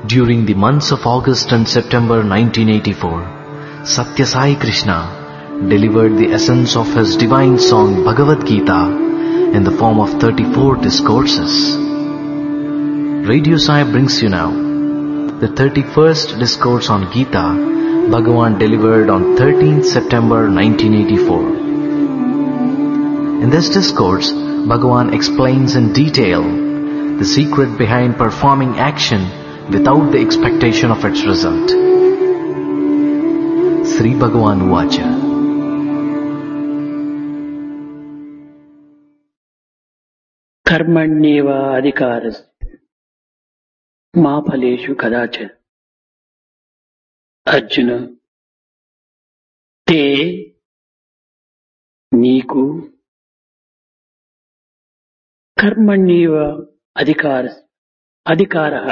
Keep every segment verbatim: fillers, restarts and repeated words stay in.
During the months of August and September nineteen eighty-four, Satya Sai Krishna delivered the essence of his divine song Bhagavad Gita in the form of thirty-four discourses. Radio Sai brings you now the thirty-first discourse on Gita Bhagavan delivered on thirteenth September nineteen eighty-four. In this discourse, Bhagavan explains in detail the secret behind performing action without the expectation of its result. Sri Bhagavan Uvacha. Karmanyeva adhikaras ma phaleshu kadachana. Arjuna, te నీకు కర్మణ్యేవ అధికార అధికారః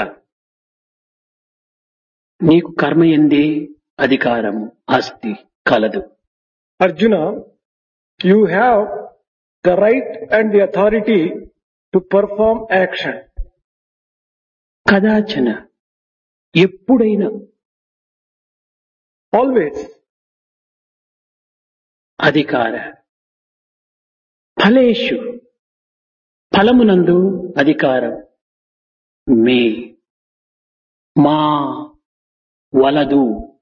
నీకు కర్మయందే అధికారము అస్తి కలదు. Arjuna, you have the right and the authority to perform action. కదాచన ఎప్పుడైనా Always. అధికార ఫలేషు ఫలమునందు అధికారం మే మా వలదు.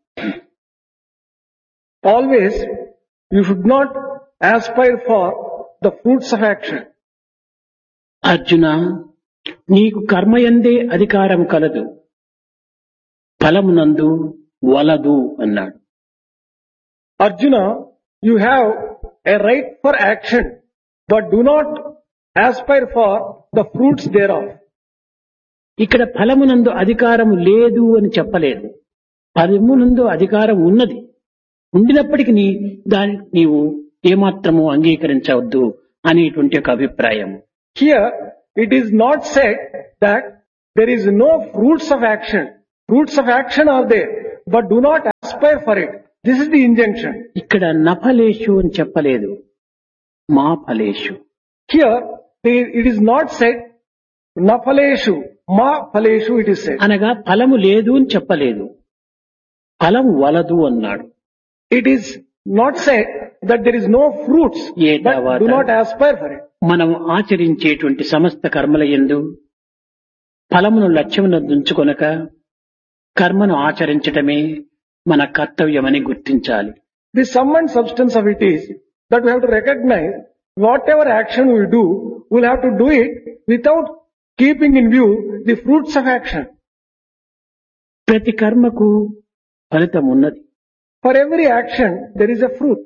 Always, you should not aspire for the fruits of action. Arjuna, నీకు కర్మయందే అధికారం కలదు, ఫలమునందు వలదు అన్నాడు. Arjuna, you have a right for action, but do not aspire for the fruits thereof. ఇక్కడ ఫలమునందు అధికారం లేదు అని చెప్పలేదు. ఫలమునందు అధికారం ఉన్నది. ఉండినప్పటికీ నీ దాన్ని నీవు ఏమాత్రము అంగీకరించవద్దు అనేటువంటి ఒక అభిప్రాయం. Here, it is not said that there is no fruits of action. Fruits of action are there, but do not aspire for it. This is the injunction. ఇక్కడ నఫలేషు అని చెప్పలేదు, మా ఫలేషు. Here, it is not said nafaleshu, ma faleshu it is said. అనగా ఫలము లేదు అని చెప్పలేదు, ఫలం వలదు అన్నాడు. It is not said that there is no fruits, but do not aspire for it. మనం ఆచరించేటువంటి సమస్త కర్మల యందు ఫలమును లక్ష్యమును ఉంచుకొనక కర్మను ఆచరించటమే మన కర్తవ్యమని గుర్తించాలి. The sum and substance of it is that we have to recognize whatever action we do, we'll have to do it without keeping in view the fruits of action. ప్రతి కర్మకు ఫలితం ఉన్నది. For every action, there is a fruit.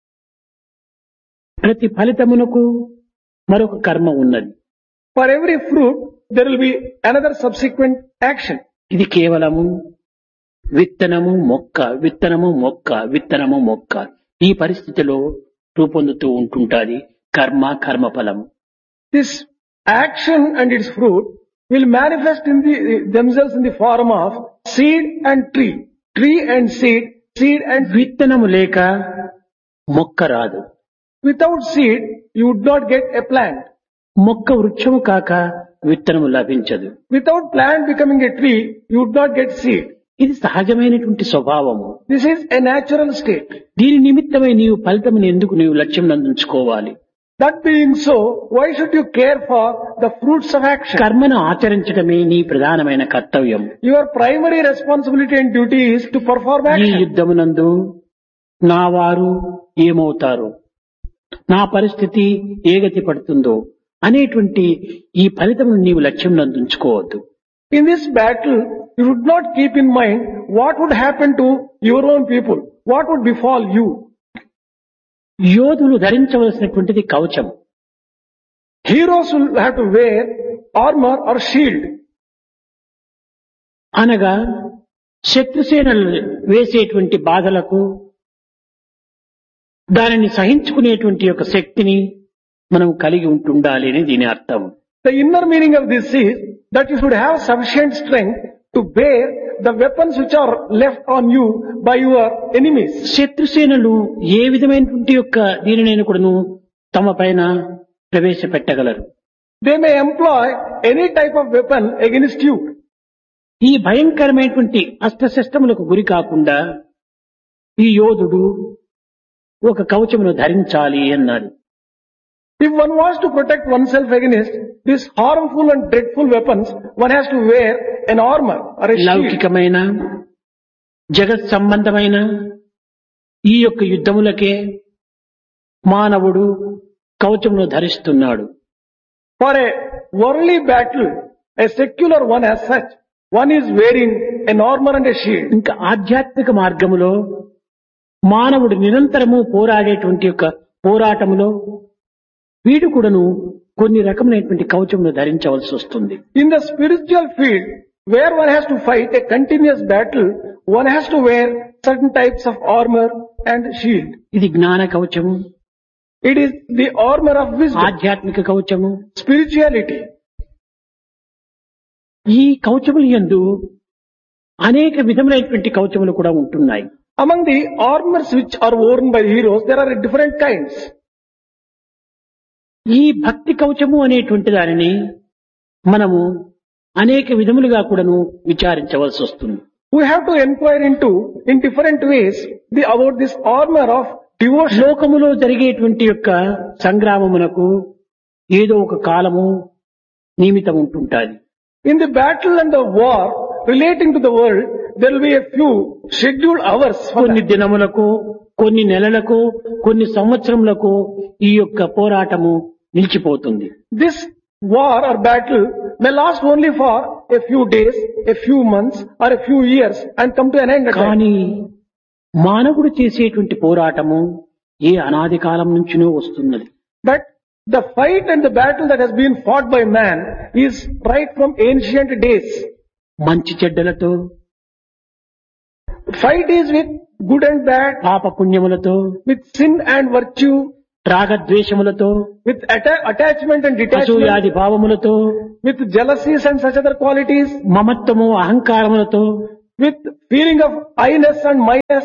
ప్రతి ఫలితమునకు మరొక కర్మ ఉన్నది. For every fruit, there will be another subsequent action. ఇది కేవలము విత్తనము మొక్క, విత్తనము మొక్క, విత్తనము మొక్క, ఈ పరిస్థితిలో రూపొందుతూ ఉంటుంటాది కర్మ, కర్మ ఫలము. This action and its fruit will manifest in the, themselves in the form of seed and tree, tree and seed, seed and tree. విత్తనము లేక మొక్క రాదు. Without seed, you would not get a plant. మొక్క వృక్షము కాక విత్తనము లభించదు. Without plant becoming a tree, you would not get seed. ఇది సహజమైనటువంటి స్వభావము. This is a natural state. దీని నిమిత్తమై నీవు ఫలితమును ఎందుకు నీవు లక్ష్యం నందుంచుకోవాలి? That being so, why should you care for the fruits of action? కర్మను ఆచరించడమే నీ ప్రధానమైన కర్తవ్యం. Your primary responsibility and duty is to perform ఈ action. యుద్ధమునందు నా వారు ఏమవుతారు, నా పరిస్థితి ఏ గతి పడుతుందో అనేటువంటి ఈ ఫలితమును నీవు లక్ష్యం నందుంచుకోవద్దు. In this battle, you should not keep in mind what would happen to your own people, what would befall you. యోధులు ధరించవలసినటువంటిది కవచం. Heroes will have to wear armor or shield. అనగా శత్రుసేనలు వేసేటువంటి బాధలకు దానిని సహించుకునేటువంటి యొక్క శక్తిని మనం కలిగి ఉంటుండాలి అని దీని అర్థం. The inner meaning of this is that you should have sufficient strength to bear the weapons which are left on you by your enemies. శత్రుసేనలు ఏ విధమైనటువంటి యొక్క దీనినైనా కూడాను తమ పైన ప్రవేశపెట్టగలరు. They may employ any type of weapon against you. ఈ భయంకరమైనటువంటి అస్త్రశస్త్రములకు గురి కాకుండా ఈ యోధుడు ఒక కవచమును ధరించాలి అన్నాడు. If one wants to protect oneself against these harmful and dreadful weapons, one has to wear an armor or a shield. లౌకికమైన జగత్ సంబంధమైన ఈ యొక్క యుద్ధములకే మానవుడు కవచమును ధరిస్తున్నాడు. For a worldly battle, a secular one as such, one is wearing an armor and a shield. ఇంకా ఆధ్యాత్మిక మార్గములో మానవుడు నిరంతరము పోరాడేటువంటి యొక్క పోరాటములో వీడు కూడాను కొన్ని రకమైనటువంటి కవచమును ధరించవలసి వస్తుంది. In the spiritual field, where one has to fight a continuous battle, one has to wear certain types of armor and shield. ఇది జ్ఞాన కవచము, It is the armor of wisdom, ఆధ్యాత్మిక కవచము. spirituality. ఈ కవచముల యందు అనేక విధములైనటువంటి కవచములు కూడా ఉంటున్నాయి. Among the armors which are worn by the heroes, there are different kinds. ఈ భక్తి కవచము అనేటువంటి దానిని మనము అనేక విధములుగా కూడాను విచారించవలసి వస్తుంది. We have to inquire into, in different ways, the about this armor of devotion. లోకములో జరిగేటువంటి యొక్క సంగ్రామమునకు ఏదో ఒక కాలము నియమితం ఉంటుంటాది. In the battle and the war relating to the world, there will be a few scheduled hours for కొన్ని that. దినములకు, కొన్ని నెలలకు, కొన్ని సంవత్సరములకు ఈ యొక్క పోరాటము నిలిచిపోతుంది. This war or battle may last only for a few days, a few months or a few years and come to an end at time. కానీ మానవుడు చేసేటువంటి పోరాటము ఏ అనాది కాలం నుంచినో వస్తున్నది. But the fight and the battle that has been fought by man is right from ancient days. మంచి చెడ్డలతో, Fight is with good and bad, పాప పుణ్యములతో, with sin and virtue, రాగద్వేషములతో, with atta- attachment and detachment, అసూయాది భావములతో, with jealousies and such other qualities, మమత్వము అహంకారములతో with feeling of I-ness and my-ness.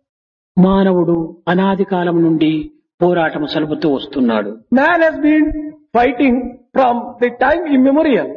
మానవుడు అనాది కాలం నుండి పోరాటము సలుపుతూ వస్తున్నాడు. Man has been fighting from the time immemorial.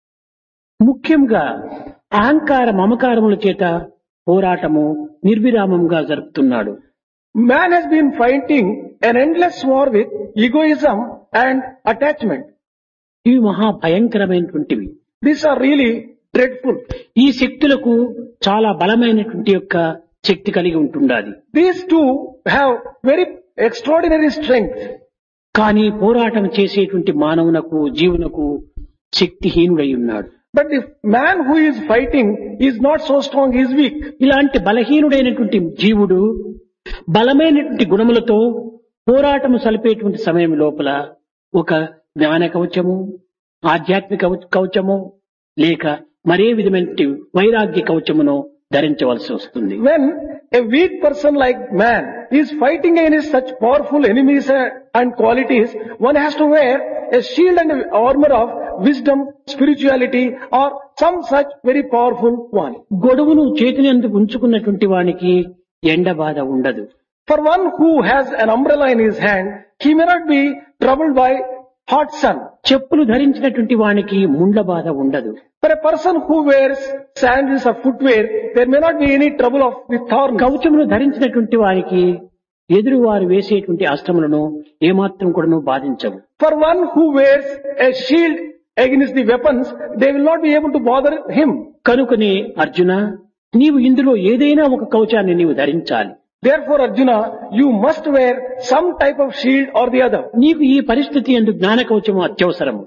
ముఖ్యంగా అహంకార మమకారముల చేత పోరాటము నిర్విరామంగా జరుపుతున్నాడు. Man has been fighting an endless war with egoism and attachment. ఇవి మహా భయంకరమైనటువంటివి. These are really dreadful. ఈ శక్తులకు చాలా బలమైనటువంటి యొక్క శక్తి కలిగి ఉంటుండాలి. These two have very extraordinary strength. కానీ పోరాటం చేసేటువంటి మానవునకు జీవునకు శక్తిహీనుడై ఉన్నాడు. But the man who is fighting is not so strong, he is weak. ఇలాంటి బలహీనుడైనటువంటి జీవుడు బలమైనటువంటి గుణములతో పోరాటము సలిపేటువంటి సమయం లోపల ఒక జ్ఞాన కవచము, ఆధ్యాత్మిక కవచము లేక మరే విధమైనటువంటి వైరాగ్య కవచమును ధరించవలసి వస్తుంది. When a weak person like man is fighting against such powerful enemies and qualities, one has to wear a shield and armor of wisdom, spirituality or some such very powerful one. గొడుగును చేతిని అందుకు ఉంచుకున్నటువంటి వానికి ఎండ బాధ ఉండదు. For one who has an umbrella in his hand, he may not be troubled by hot sun. చెప్పులు ధరించినటువంటి వానికి ముండ్ల బాధ ఉండదు. For a person who wears sandals or footwear, there may not be any trouble of the thorns. కవచమును ధరించినటువంటి వారికి ఎదురువారు వేసేటువంటి అస్త్రములను ఏమాత్రం కూడాను బాధించవు. For one who wears a shield against the weapons, they will not be able to bother him. కనుకనే అర్జున, నీవు ఇందులో ఏదైనా ఒక కవచాన్ని నీవు ధరించాలి. Therefore, Arjuna, you must wear some type of shield or the other. నీకు ఈ పరిస్థితి యందు జ్ఞాన కవచము అత్యవసరము.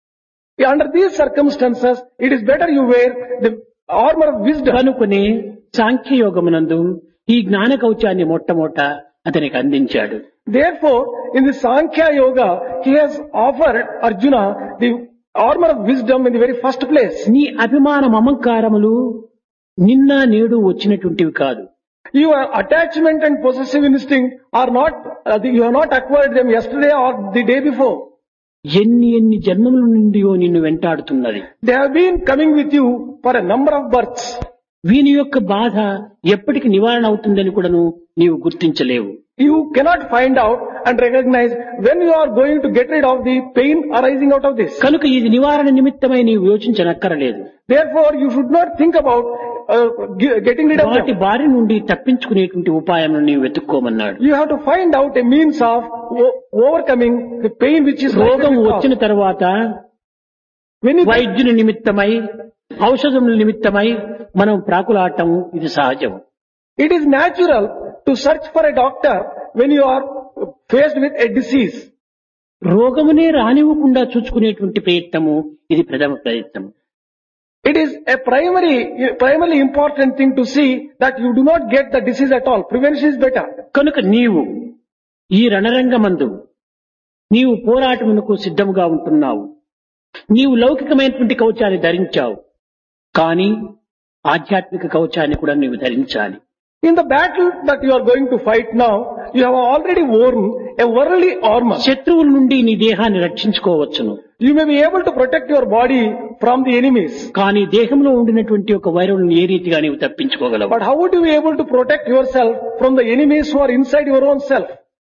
Under these circumstances, it is better you wear the armor of wisdom. కనుకనే సాంఖ్యయోగమునందు ఈ జ్ఞాన కవచాన్ని మొట్టమొదట అతనికి అందించాడు. Therefore, in the Sankhya Yoga, he has offered Arjuna the armor of wisdom in the very first place. నీ అభిమాన మమకారములు నిన్న నేడు వచ్చినటువంటివి కాదు. Your attachment and possessive instinct are not, uh, you have not acquired them yesterday or the day before. ఎన్ని ఎన్ని జన్మముల నుండియో నిన్ను వెంటాడుతున్నది. They have been coming with you for a number of births. వీని యొక్క బాధ ఎప్పటికి నివారణ అవుతుందని కూడాను నీవు గుర్తించలేవు. you cannot find out and recognize when you are going to get rid of the pain arising out of this. కనుక ఇది నివారణ నిమిత్తమై నీవు యోచించనక్కరలేదు. Therefore, you should not think about uh, ge- getting rid of వాటి them. బారి నుండి తప్పించుకునేటువంటి ఉపాయం నీవు వెతుక్కోమన్నాడు. You have to find out a means of o- overcoming the pain which is రోగం likely to వచ్చిన cause. తర్వాత When you వైద్యుని నిమిత్తమై ఔషధముల నిమిత్తమై మనం ప్రాకులాడటం ఇది సహజం. it is natural to search for a doctor when you are faced with a disease. రోగమునే రానివ్వకుండా చూసుకునేటువంటి ప్రయత్నము ఇది ప్రథమ ప్రయత్నం. It is a primary, primarily important thing to see that you do not get the disease at all. Prevention is better. కనుక నీవు ఈ రణరంగమందు నీవు పోరాటమునకు సిద్ధముగా ఉంటున్నావు. నీవు లౌకికమైనటువంటి కవచాన్ని ధరించావు, కానీ ఆధ్యాత్మిక కవచాన్ని కూడా నీవు ధరించాలి. In the battle that you are going to fight now, you have already worn a worldly armor. శత్రువుల నుండి నీ దేహాన్ని రక్షించుకోవచ్చును, You may be able to protect your body from the enemies. కానీ దేహంలో ఉండినటువంటి ఒక వైరస్ను ఏ రీతిగా నీవు తప్పించుకోగలవు? But how would you be able to protect yourself from the enemies who are inside your own self?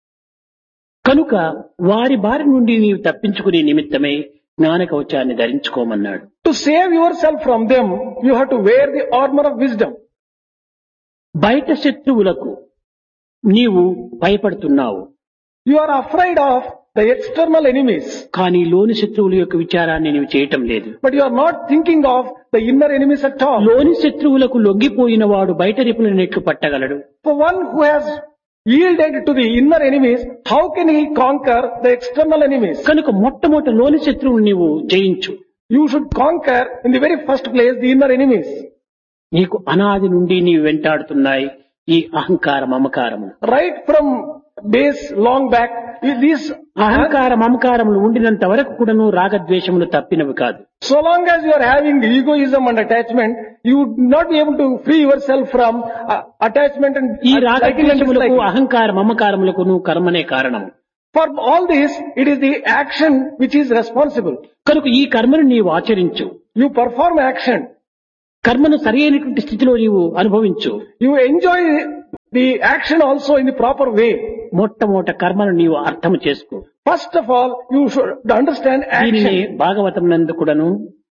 కనుక వారి బారి నుండి నీవు తప్పించుకునే నిమిత్తమే జ్ఞాన కవచాన్ని ధరించుకోమన్నాడు. To save yourself from them, you have to wear the armor of wisdom. బయట శత్రువులకు నీవు భయపడుతున్నావు, You are afraid of the external enemies, కానీ లోని శత్రువుల యొక్క విచారాన్ని నీవు చేయటం లేదు. but you are not thinking of the inner enemies at all. లోని శత్రువులకు లొంగిపోయిన వాడు బయట రిపుల నెట్లు పట్టగలడు. For one who has yielded to the inner enemies, how can he conquer the external enemies? కనుక మొట్టమొదటి లోని శత్రువులు నీవు జయించు. You should conquer in the very first place the inner enemies. నీకు అనాది నుండి నీవు వెంటాడుతున్నాయి ఈ అహంకార మమకారము. Right from days long back, these అహంకార మమకారములు ఉండినంత వరకు కూడాను రాగద్వేషములు తప్పినవి కాదు. so long as you are having egoism and attachment, you would not be able to free yourself from uh, attachment and ఈ liking and రాగద్వేషములకు disliking. అహంకార మమకారములకు కర్మనే కారణము. For all this, it is the action which is responsible. కనుక ఈ కర్మను నీవు ఆచరించు. You perform action. కర్మను సరి అయినటువంటి స్థితిలో నీవు అనుభవించు. You enjoy the action also in the proper way. మొట్టమొదట కర్మను నీవు అర్థం చేసుకో. First of all, you should understand దీనిని action. భాగవతం నందు కూడాను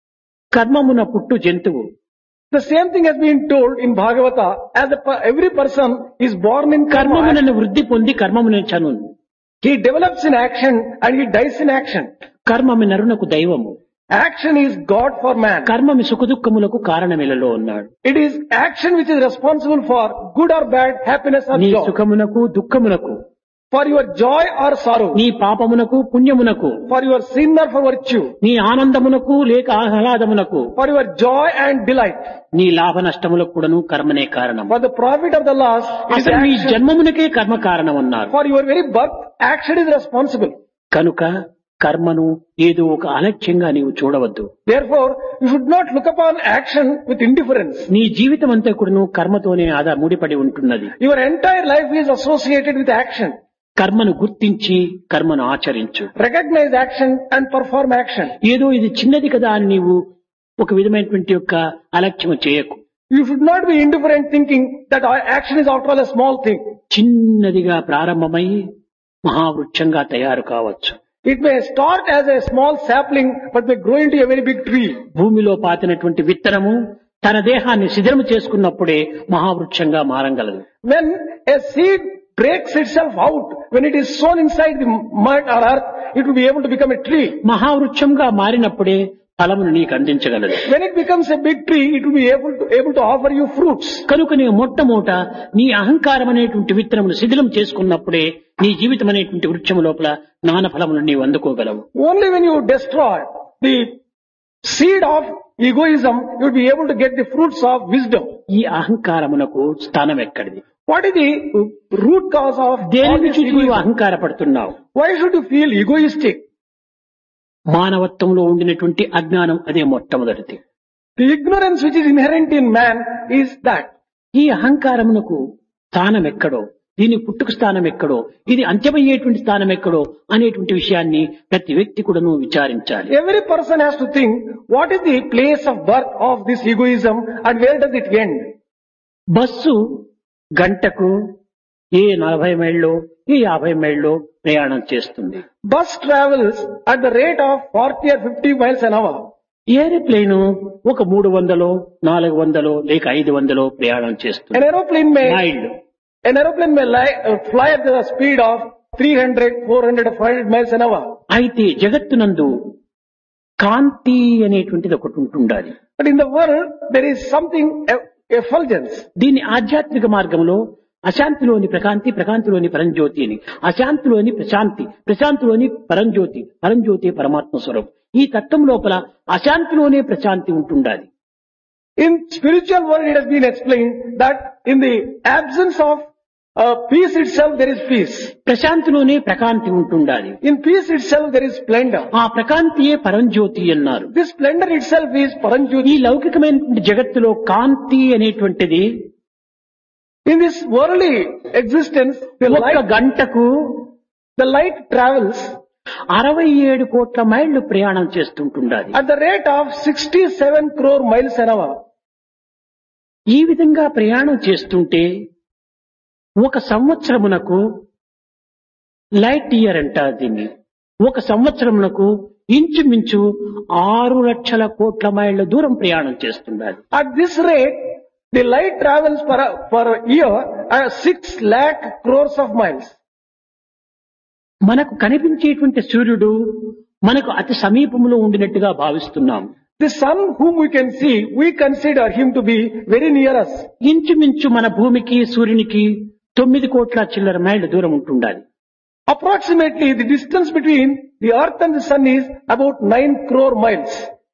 కర్మమున పుట్టు జంతువు, The same thing has been told in Bhagavata, as a, per- every person is born in karma. కర్మమునను వృద్ధి పొంది కర్మమున చను. He develops in action and he dies in action. కర్మమి నరునకు దైవము, Action is God for man. కర్మమి సుఖదుఖములకు కారణమిలలో ఉన్నాడు. It is action which is responsible for good or bad, happiness or నీ joy. సుఖమునకు దుఃఖమునకు, For your joy or sorrow. నీ పాపమునకు పుణ్యమునకు, For your sin or for virtue. నీ ఆనందమునకు లేక ఆహ్లాదమునకు, For your joy and delight. నీ లాభ నష్టములకు కూడాను కర్మనే కారణం. For the profit of the loss, it is అసలు నీ action. జన్మమునకే కర్మ కారణం అన్నారు. For your very birth, action is responsible. కనుక కర్మను ఏదో ఒక అలక్ష్యంగా నీవు చూడవద్దు. Therefore, you should not look upon action with indifference. నీ జీవితం అంతా కూడాను కర్మతోనే ఆదా ముడిపడి ఉంటున్నది. Your entire life is associated with action. కర్మను గుర్తించి కర్మను ఆచరించు. Recognize action and perform action. ఏదో ఇది చిన్నది కదా అని నీవు ఒక విధమైనటువంటి యొక్క అలక్ష్యం చేయకు. You should not be indifferent thinking that our action is after all a small thing. చిన్నదిగా ప్రారంభమై మహావృక్షంగా తయారు కావచ్చు. It may start as a small sapling but may grow into a very big tree. భూమిలో పాతినటువంటి విత్తనము తన దేహాన్ని శిథిలము చేసుకున్నప్పుడే మహావృక్షంగా మారగలదు. When a seed breaks itself out, when it is sown inside the mud or earth, it will be able to become a tree. మహావృక్షంగా మారినప్పుడే ఫలమును నీకు అందించగలదు. When it becomes a big tree, it will be able to able to offer you fruits. కనుక నీ మొట్టమొదట నీ అహంకారం అనేటువంటి విత్తనమును శిథిలం చేసుకున్నప్పుడే నీ జీవితం అనేటువంటి వృక్షము లోపల జ్ఞాన ఫలమును నీవు అందుకోగలవు. Only when you destroy the seed of egoism, you will be able to get the fruits of wisdom. ఈ అహంకారమునకు స్థానం ఎక్కడిది? What is the root cause of all దేనిని this చూసి నీవు egoism? అహంకారపడుతున్నావు? Why should you feel egoistic? మానవత్వంలో ఉండినటువంటి అజ్ఞానం అదే మొట్టమొదటిది. The ignorance which is inherent in man is that. ఈ అహంకారమునకు స్థానం ఎక్కడో, దీని పుట్టుక స్థానం ఎక్కడో, ఇది అంత్యమయ్యేటువంటి స్థానం ఎక్కడో అనేటువంటి విషయాన్ని ప్రతి వ్యక్తి కూడాను విచారించాలి. Every person has to think, what is the place of birth of this egoism and where does it end? Bus గంటకు ఏ నలభై మైళ్ళు ఈ యాభై మైళ్ళు ప్రయాణం చేస్తుంది. Bus travels at the rate of forty or fifty miles an hour. Aeroplane ఒక మూడు వందలో నాలుగు వందలో లేక ఐదు వందలో ప్రయాణం చేస్తుంది. An aeroplane may మైళ్ళు an aeroplane may lie, uh, fly at the speed of three hundred, four hundred, or five hundred miles an hour. అయితే జగత్తునందు కాంతి అనేటువంటిది ఒకటి ఉంటుండాలి. But in the world there is something eff- effulgence. దీన్ని ఆధ్యాత్మిక మార్గంలో అశాంతిలోని ప్రకాంతి, ప్రకాంతిలోని పరంజ్యోతి అని, అశాంతిలోని ప్రశాంతి, ప్రశాంతిలోని పరంజ్యోతి, పరంజ్యోతి పరమాత్మ స్వరూపం. ఈ తత్వం లోపల అశాంతిలోనే ప్రశాంతి ఉంటుండాలి. In spiritual world it has been explained that in the absence of uh, peace itself there is peace. ప్రశాంతిలోనే ప్రకాంతి ఉంటుండాలి. In peace itself there is splendor. ఆ ప్రకాంతియే పరంజ్యోతి అన్నారు. This splendor itself is ఈ Paranjyoti. లౌకికమైన జగత్తులో కాంతి అనేటువంటిది In this worldly existence, the ఒక్క light, గంటకు the light travels అరవై ఏడు కోట్ల మైళ్ళు ప్రయాణం చేస్తుంటుండాలి. at the rate of sixty-seven crore miles an hour. ఈ విధంగా ప్రయాణం చేస్తుంటే ఒక సంవత్సరమునకు లైట్ ఇయర్ అంటారు దీన్ని. ఒక సంవత్సరమునకు ఇంచుమించు ఆరు లక్షల కోట్ల మైళ్ళ దూరం ప్రయాణం చేస్తుండాలి. At this rate, the light travels per, per year at six lakh crores of miles. మనకు కనిపించేటువంటి సూర్యుడు మనకు అతి సమీపంలో ఉండినట్టుగా భావిస్తున్నాం. The sun whom we can see, we consider him to be very near us. ఇంచుమించు మన భూమికి సూర్యునికి తొమ్మిది కోట్ల చిల్లర మైళ్ళ దూరం ఉంటుండాలి. Approximately the distance between the earth and the sun is about nine crore miles.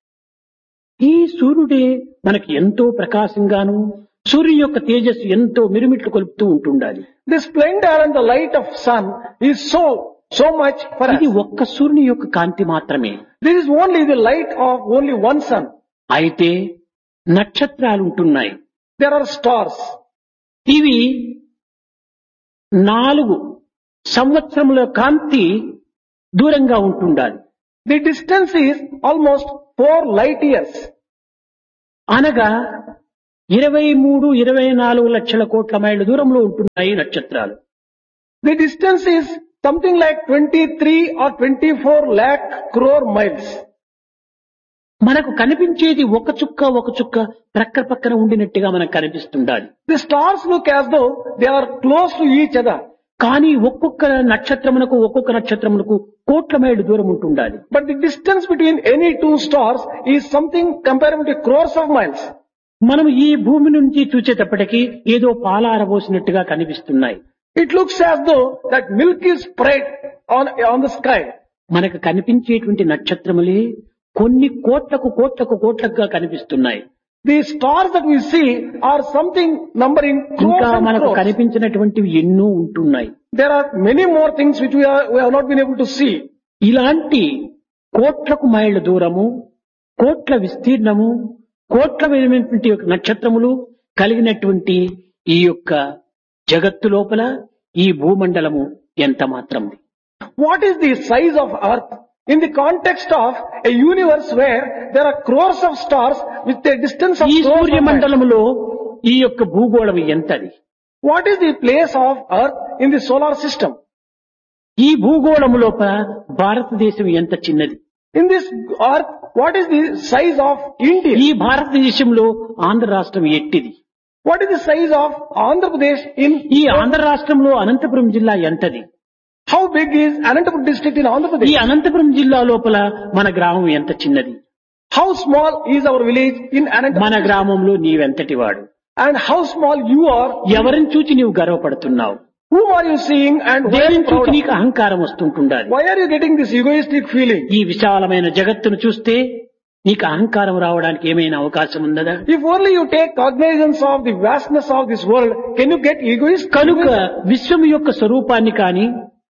ఈ సూర్యుడే మనకి ఎంతో ప్రకాశంగాను, సూర్యుని యొక్క తేజస్సు ఎంతో మిరుమిట్లు కొలుపుతూ ఉంటుండాలి. The splendor and the light of sun is so, so much for ఇది us. ఒక్క సూర్యుని యొక్క కాంతి మాత్రమే. This is only the light of only one sun. అయితే నక్షత్రాలు ఉంటున్నాయి. There are stars. ఇవి నాలుగు సంవత్సరముల కాంతి దూరంగా ఉంటుండాలి. The distance is almost four light years. అనగా ఇరవై మూడు ఇరవై నాలుగు లక్షల కోట్ల మైళ్ళ దూరంలో ఉంటున్నాయి నక్షత్రాలు. The distance is something like twenty-three or twenty-four lakh crore miles. మనకు కనిపించేది ఒక చుక్క ఒక చుక్క ప్రక్క పక్కన ఉండినట్టుగా మనకు కనిపిస్తుండాలి. The stars look as though they are close to each other. కానీ ఒక్కొక్క నక్షత్రమునకు ఒక్కొక్క నక్షత్రమునకు కోట్ల మైళ్ళు దూరం ఉంటుండాలి. But the distance between any two stars is something comparable to crores of miles. మనం ఈ భూమి నుంచి చూచేటప్పటికీ ఏదో పాలారబోసినట్టుగా కనిపిస్తున్నాయి. It looks as though that milk is spread on, on the sky. మనకు కనిపించేటువంటి నక్షత్రములే కొన్ని కోట్లకు కోట్లకు కోట్లకుగా కనిపిస్తున్నాయి. The stars that we see are something numbering crores ఇంకా and మనకు crores. కనిపించినటువంటివి ఎన్నో ఉంటున్నాయి. There are many more things which we, are, we have not been able to see. ఇలాంటి కోట్లకు మైళ్ళ దూరము, కోట్ల విస్తీర్ణము, కోట్లమైనటువంటి యొక్క నక్షత్రములు కలిగినటువంటి ఈ యొక్క జగత్తు లోపల ఈ భూమండలము ఎంత మాత్రం. What is the size of earth in the context of a universe where there are crores of stars with a distance of ఈ crores of miles? సూర్యమండలములో ఈ యొక్క భూగోళం ఎంతది? What is the place of earth in the solar system? ఈ భూగోళము లోపల భారతదేశం ఎంత చిన్నది? In this earth, what is the size of India? ఈ భారతదేశంలో ఆంధ్ర రాష్ట్రం ఎట్టిది? What is the size of Andhra Pradesh in? ఈ ఆంధ్ర రాష్ట్రంలో అనంతపురం జిల్లా ఎంతది? How big is Anantapur district in Andhra ఈ Pradesh? అనంతపురం జిల్లా లోపల మన గ్రామం ఎంత చిన్నది? How small is our village in మన Anantapur? గ్రామంలో నీవెంతటి వాడు? And how small you are? ఎవరిని చూచి నీవు గర్వపడుతున్నావు? Whom are you seeing and why are దేనిని you proud చూచి of? నీకు అహంకారం వస్తుంటుండాలి. Why are you getting this egoistic feeling? ఈ విశాలమైన జగత్తును చూస్తే నీకు అహంకారం రావడానికి ఏమైనా అవకాశం ఉన్నదా? If only you take cognizance of the vastness of this world, can you get egoist? కనుక విశ్వం యొక్క స్వరూపాన్ని కాని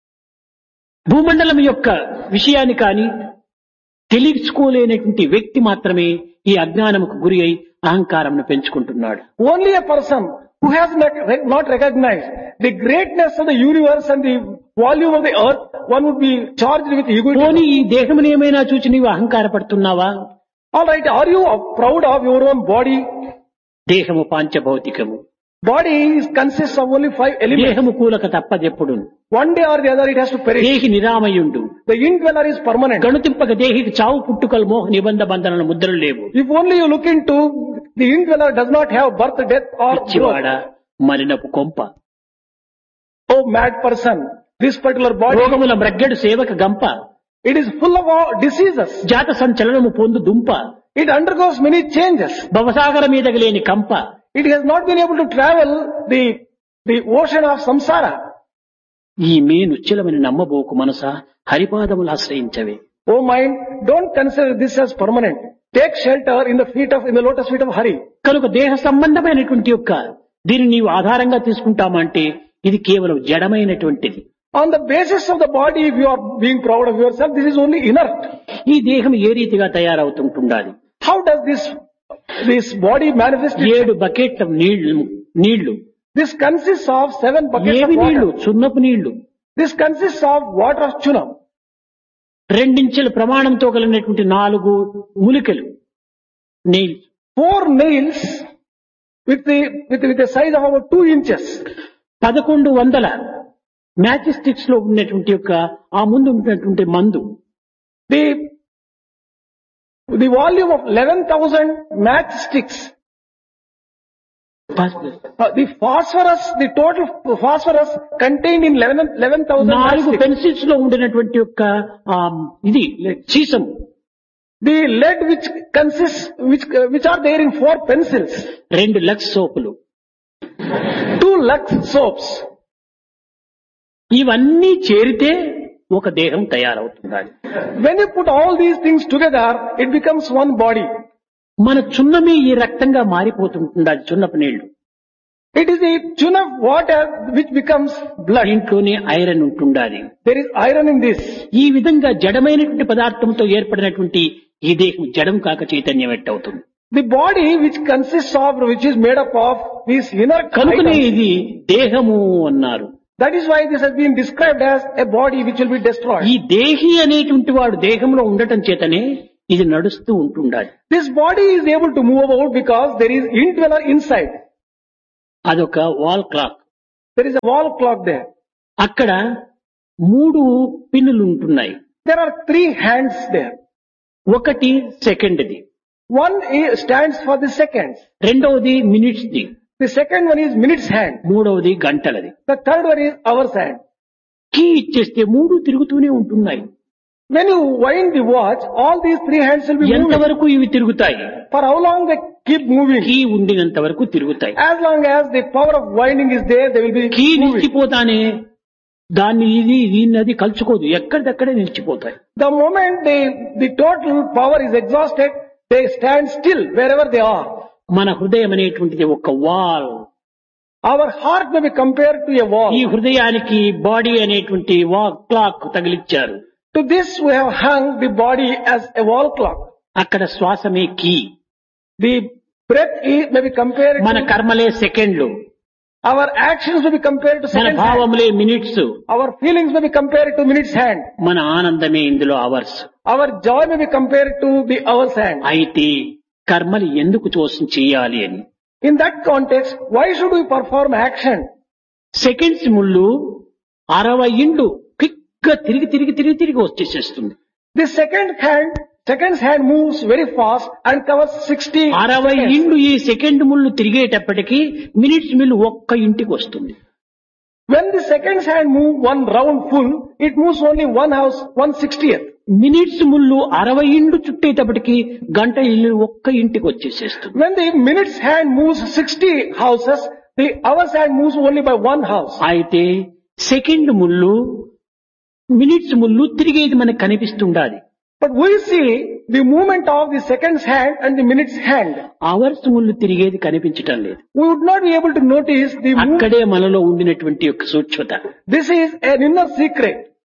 భూమండలం యొక్క విషయాన్ని కాని తెలుసుకోలేనటువంటి వ్యక్తి మాత్రమే ఈ అజ్ఞానముకు గురి అయి అహంకారంను పెంచుకుంటున్నాడు. Only a person who has not not recognized the greatness of the universe and the volume of the earth, one would be charged with egoism. పోనీ ఈ దేహమును ఏమైనా చూచి నీవు అహంకారపడుతున్నావా? All right, are you proud of your own body? దేహము పాంచభౌతికము, Body is, consists of only five elements. దేహము కూలక తప్పదెప్పుడు. One day or the other it has to perish. దేహి నిరామయుండు. The indweller is permanent. గణుతింపక దేహికి చావు పుట్టుకలు మోహ నిబంధ బంధనల ముద్రలు లేవు. If only you look into, the indweller does not have birth, death or పిచ్చివాడ growth. మరినపు కొంప. Oh mad person, this particular body, రోగముల మ్రగ్గెడు సేవక గంప. it is full of all diseases. జాత సంచలనము పొందు దుంప. It undergoes many changes. భవసాగర మీదకి లేని కంప. It has not been able to travel the, the ocean of samsara. ఈ మే నుచ్చలమని నమ్మబోకు మనసా, హరిపాదములు ఆశ్రయించవే. Oh mind, don't consider this as permanent. Take shelter in the feet of, in the lotus feet of Hari. కనుక దేహ సంబంధమైనటువంటి యొక్క దీన్ని నీవు ఆధారంగా తీసుకుంటామంటే ఇది కేవలం జడమైనటువంటిది. On the basis of the body, if you are being proud of yourself, this is only inert. ఈ దేహం ఏ రీతిగా తయారవుతుంటుండాలి? How does this, this body manifest itself? ఏడు బకెట్ల నీళ్లు నీళ్లు This consists of seven buckets ఏవి of నీళ్లు? water. సున్నపు నీళ్లు. This consists of water of chunam. రెండించెల ప్రమాణంతో కలిగినటువంటి నాలుగు మూలికలు నీళ్లు. Four nails with the, with, with the size of about two inches. పదకొండు వందల మ్యాచ్ స్టిక్స్ లో ఉన్నటువంటి యొక్క ఆ ముందు ఉన్నటువంటి మందు. The, the volume of eleven thousand matchsticks. Uh, the phosphorus, the total phosphorus contained in eleven thousand నాలుగు matchsticks. పెన్సిల్స్ లో ఉండినటువంటి యొక్క ఆ, ఇది sesame. The lead which consists, which, uh, which are there in four pencils. రెండు Lux సోపులు. Two Lux soaps. ఇవన్నీ చేరితే ఒక దేహం తయారవుతుంది. When you put all these things together, it becomes one body. మన చున్నమి ఈ రక్తంగా మారిపోతుంటుంది. చున్నపు నీళ్లు. It is the tune of water which becomes blood. దీంట్లోనే ఐరన్ ఉంటుండాలి. There is iron in this. ఈ విధంగా జడమైనటువంటి పదార్థంతో ఏర్పడినటువంటి ఈ దేహం జడం కాక చైతన్యం ఎట్టవుతుంది. The body which consists of, which is made up of these inner కనుకనే items. ఇది దేహము అన్నారు. That is why this has been described as a body which will be destroyed. ఈ దేహి అనేటువంటి వాడు దేహంలో ఉండటం చేతనే ఇది నడుస్తూ ఉంటుండాలి. This body is able to move about because there is indweller inside. అదొక wall clock. There is a wall clock there. అక్కడ మూడు పిన్నులు ఉంటున్నాయి. There are three hands there. ఒకటి సెకండ్ది, One is, stands for the seconds. రెండవది minutes the, The second one is minutes hand. మూడవది గంటలది. The third one is hours hand. Key ఇచ్చేస్తే మూడు తిరుగుతూనే ఉంటున్నాయి. When you wind the watch, all these three hands will be moving. ఎంతవరకు ఇవి తిరుగుతాయి? For how long they keep moving? Key ఉండినంత వరకు తిరుగుతాయి. As long as the power of winding is there, they will be key moving. నిలిచిపోతానే దాన్ని ఇది దీన్నది కలుచుకోదు, ఎక్కడిదక్కడే నిలిచిపోతాయి. The moment they, the total power is exhausted, they stand still wherever they are. మన హృదయం అనేటువంటిది ఒక wall. Our heart may be compared to a wall. ఈ హృదయానికి body అనేటువంటి wall clock తగిలిచ్చారు. To this we have hung the body as a wall clock. అక్కడ శ్వాసమే key. The breath is, may be compared మన to, కర్మలే సెకండ్లు, our actions may be compared to మన seconds hand. భావములే minutes, Our feelings may be compared to minutes hand. మన ఆనందమే ఇందులో hours. Our joy may be compared to the hours hand. అయితే కర్మలు ఎందుకు కోసం చేయాలి అని. In that context, why should we perform action? Seconds ముళ్ళు అరవై ఇండ్లు క్విక్ గా తిరిగి తిరిగి తిరిగి తిరిగి వచ్చేసేస్తుంది. The second hand, seconds hand moves very fast and covers sixty అరవై seconds. ఇండ్లు ఈ సెకండ్ ముళ్ళు తిరిగేటప్పటికి మినిట్స్ మిల్లు ఒక్క ఇంటికి వస్తుంది. When the seconds hand move one round full, it moves only one house, one sixtieth. Minutes ముళ్ళు అరవై ఇండ్లు చుట్టేటప్పటికి గంట ఇల్లు ఒక్క ఇంటికి వచ్చేసేస్తుంది. When the minutes hand moves sixty houses, the hours hand moves only by one house. అయితే second ముళ్ళు minutes ముళ్ళు తిరిగేది మనకు కనిపిస్తుండాలి. But we see the movement of the seconds hand and the minutes hand. Hours ముళ్ళు తిరిగేది కనిపించటం లేదు. We would not be able to notice the movement. అక్కడే మనలో ఉండినటువంటి యొక్క సూక్ష్మత. This is an inner secret.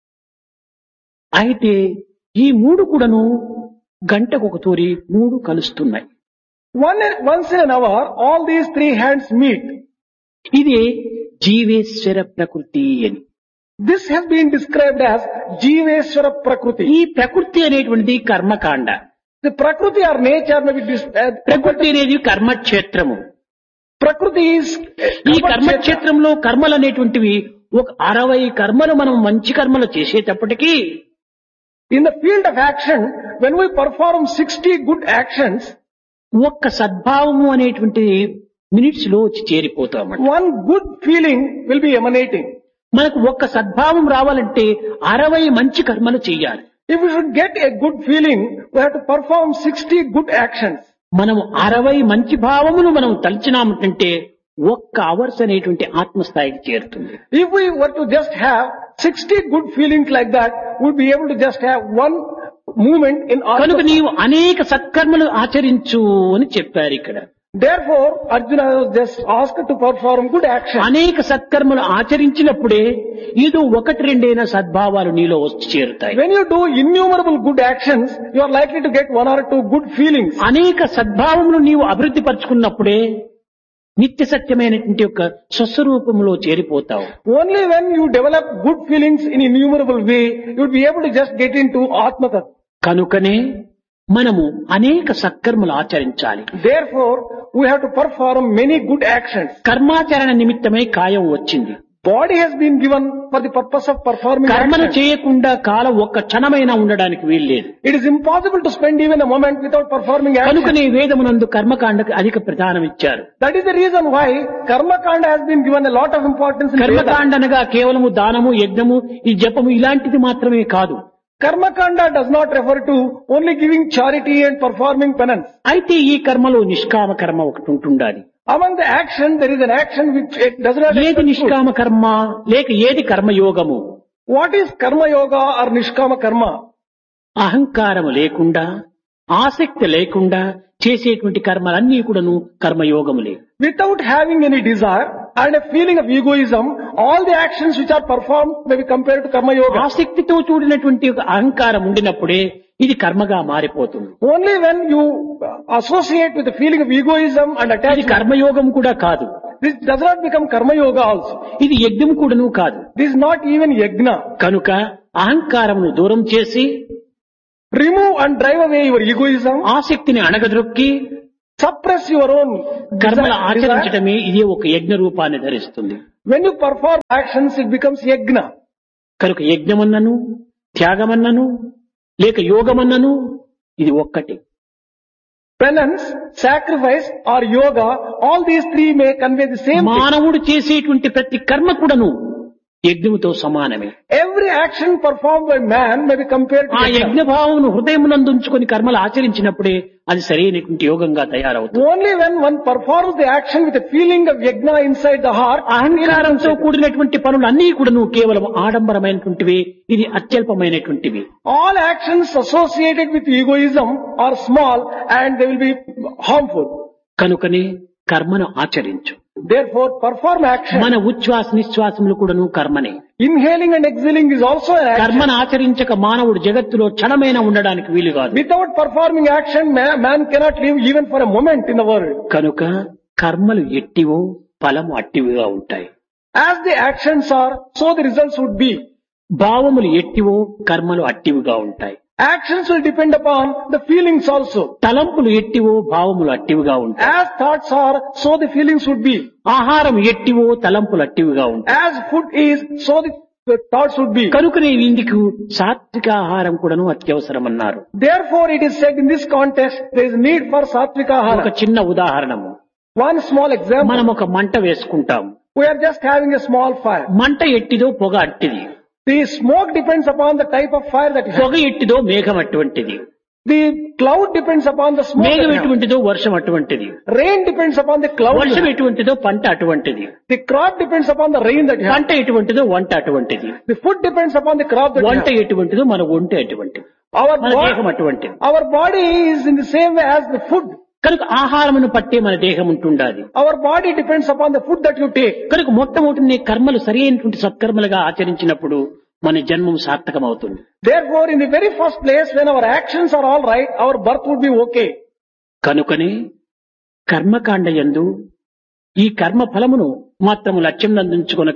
అయితే ఈ మూడు కూడాను గంటకు ఒక తూరి మూడు కలుస్తున్నాయి. One, once in an hour, all these three hands meet. ఇది జీవేశ్వర ప్రకృతి అని. This has been described as Jiveswara Prakriti. ఈ ప్రకృతి అనేటువంటిది కర్మకాండ. The Prakriti or nature may be dis- uh, ప్రకృతి అనేది కర్మక్షేత్రము. Prakriti is ఈ కర్మక్షేత్రంలో కర్మలు అనేటువంటివి ఒక అరవై కర్మలు మనం మంచి కర్మలు చేసేటప్పటికీ in the field of action. When we perform sixty good actions, ఒక్క సద్భావము అనేటువంటి మినిట్స్ లో వచ్చి చేరిపోతామంట. one good feeling will be emanating. మనకు ఒక్క సద్భావం రావాలంటే అరవై మంచి కర్మలు చేయాలి. If we should get a good feeling, we have to perform sixty good actions. మనం అరవై మంచి భావములు మనం తలిచినామంటే ఒక్క అవర్స్ అనేటువంటి ఆత్మస్థాయికి చేరుతుంది. If we were to just have sixty good feelings like that, we'd be able to just have one movement in our. కనుక నీవు అనేక సత్కర్మలు ఆచరించు అని చెప్పారు ఇక్కడ. Therefore, Arjuna was just asked to perform good actions. అనేక సత్కర్మలు ఆచరించినప్పుడే ఏదో ఒకటి రెండైన సద్భావాలు నీలో వచ్చి చేరుతాయి. When you do innumerable good actions, you are likely to get one or two good feelings. అనేక సద్భావములు నీవు అభివృద్ధి పరుచుకున్నప్పుడే నిత్య సత్యమైనటువంటి యొక్క స్వస్వరూపంలో చేరిపోతావు. Only when you develop good feelings in innumerable way, you will be able to just get into Atma Tattva. కనుకనే మనము అనేక సత్కర్మలు ఆచరించాలి. Therefore, we have to perform many good actions. కర్మాచరణ నిమిత్తమై కాయం వచ్చింది. Body has been given for the purpose of performing కర్మలు actions. చేయకుండా కాలం ఒక్క క్షణమైనా ఉండడానికి వీల్లేదు. It is impossible to spend even a moment without performing actions. కనుకనే వేదమునందు కర్మకాండకు అధిక ప్రధానం ఇచ్చారు. That is the reason why Karma Kanda has been given a lot of importance in Veda. కర్మకాండ అనగా కేవలము దానము, యజ్ఞము, ఈ జపము ఇలాంటిది మాత్రమే కాదు. Karma Kanda does not refer to only giving charity and performing penance. అయితే ఈ కర్మలో నిష్కామ కర్మ ఒకటి ఉంటుండాలి. Among the action, there is an action which it does not ఏది expect food. నిష్కామ కర్మ లేక ఏది కర్మయోగము? What is Karma Yoga or Nishkama Karma? అహంకారము లేకుండా, ఆసక్తి లేకుండా చేసేటువంటి కర్మలన్నీ కూడాను కర్మయోగములే. Without having any desire and a feeling of egoism, all the actions which are performed may be compared to Karma Yoga. ఆసక్తితో చూడినటువంటి ఒక అహంకారం ఉండినప్పుడే ఇది కర్మగా మారిపోతుంది. Only when you associate with the feeling of egoism and ఇది attachment, కర్మయోగం కూడా కాదు. this does not become Karma Yoga also. ఇది యజ్ఞం కూడాను కాదు. This is not even Yajna. కనుక అహంకారమును దూరం చేసి Remove and drive away your egoism. ఆసక్తిని అణగద్రొక్కి Suppress your own కర్మలు desire. ఆచరించడమే ఇది ఒక యజ్ఞ రూపాన్ని ధరిస్తుంది. When you perform actions, it becomes Yajna. కనుక యజ్ఞమన్నను, త్యాగమన్నను, లేక యోగమన్నను ఇది ఒక్కటి. Penance, sacrifice or yoga, all these three may convey the same thing. మానవుడు చేసేటువంటి ప్రతి కర్మ కూడాను యజ్ఞముతో సమానమే. Every action performed by man may be compared to ఆ Yajna. యజ్ఞ భావమును హృదయమునందుంచుకొని కర్మలు ఆచరించినప్పుడే అది సరైనటువంటి యోగంగా తయారవుతుంది. Only when one performs the action with a feeling of Yajna inside the heart, అహంకారంతో కూడినటువంటి పనులు అన్నీ కూడాను కేవలం ఆడంబరమైనటువంటివి, ఇది అత్యల్పమైనటువంటివి. all actions associated with egoism are small and they will be harmful. కనుకనే కర్మను ఆచరించు. Therefore, perform action. మన ఉచ్ఛ్వాస నిశ్వాసములు కూడాను కర్మనే. Inhaling and exhaling is also an action. కర్మను ఆచరించక మానవుడు జగత్తులో క్షణమైన ఉండడానికి వీలు కాదు. Without performing action, man, man cannot live even for a moment in the world. కనుక కర్మలు ఎట్టివో ఫలము అట్టివిగా ఉంటాయి. As the actions are, so the results would be. భావములు ఎట్టివో కర్మలు అట్టివిగా ఉంటాయి. Actions will depend upon the feelings also. తలంపులు ఎట్టివో భావములు అట్టివిగా ఉంటాయి. As thoughts are, so the feelings would be. ఆహారం ఎట్టివో తలంపులు అట్టివిగా ఉంటాయి. As food is, so the, the thoughts would be. కనుకనే ఇందుకు సాత్విక ఆహారం కూడాను అత్యవసరం అన్నారు. Therefore, it is said in this context, there is need for satvika ఒక ahara. చిన్న ఉదాహరణము. One small example. మనం ఒక మంట వేసుకుంటాం. We are just having a small fire. మంట ఎట్టిదో పొగ అట్టిది. The smoke depends upon the type of fire that you have. పొగ ఎట్టిదో మేఘం అటువంటిది. The cloud depends upon the smoke. మేఘం that you have. ఎటువంటిదో వర్షం అటువంటిది. Rain depends upon the cloud. వర్షం ఎటువంటిదో పంట అటువంటిది. The crop depends upon the rain that you have. పంట ఎటువంటిదో వంట అటువంటిది. The food depends upon the crop that you వంట have. ఎటువంటిదో మన ఒంటి అటువంటిది. Our, మన దేహం bo- అటువంటిది. our body is in the same way as the food. కనుక ఆహారమును పట్టే మన దేహం ఉంటుండాలి. Our body depends upon the food that you take. కనుక మొట్టమొదటి నీ కర్మలు సరైనటువంటి సత్కర్మలుగా ఆచరించినప్పుడు మన జన్మం సార్థకమవుతుంది. Therefore, in the very first place, when our actions are all right, our birth would be okay. కనుకనే కర్మకాండ యందు ఈ కర్మ ఫలమును మాత్రము లక్ష్యం నందుంచుకొనక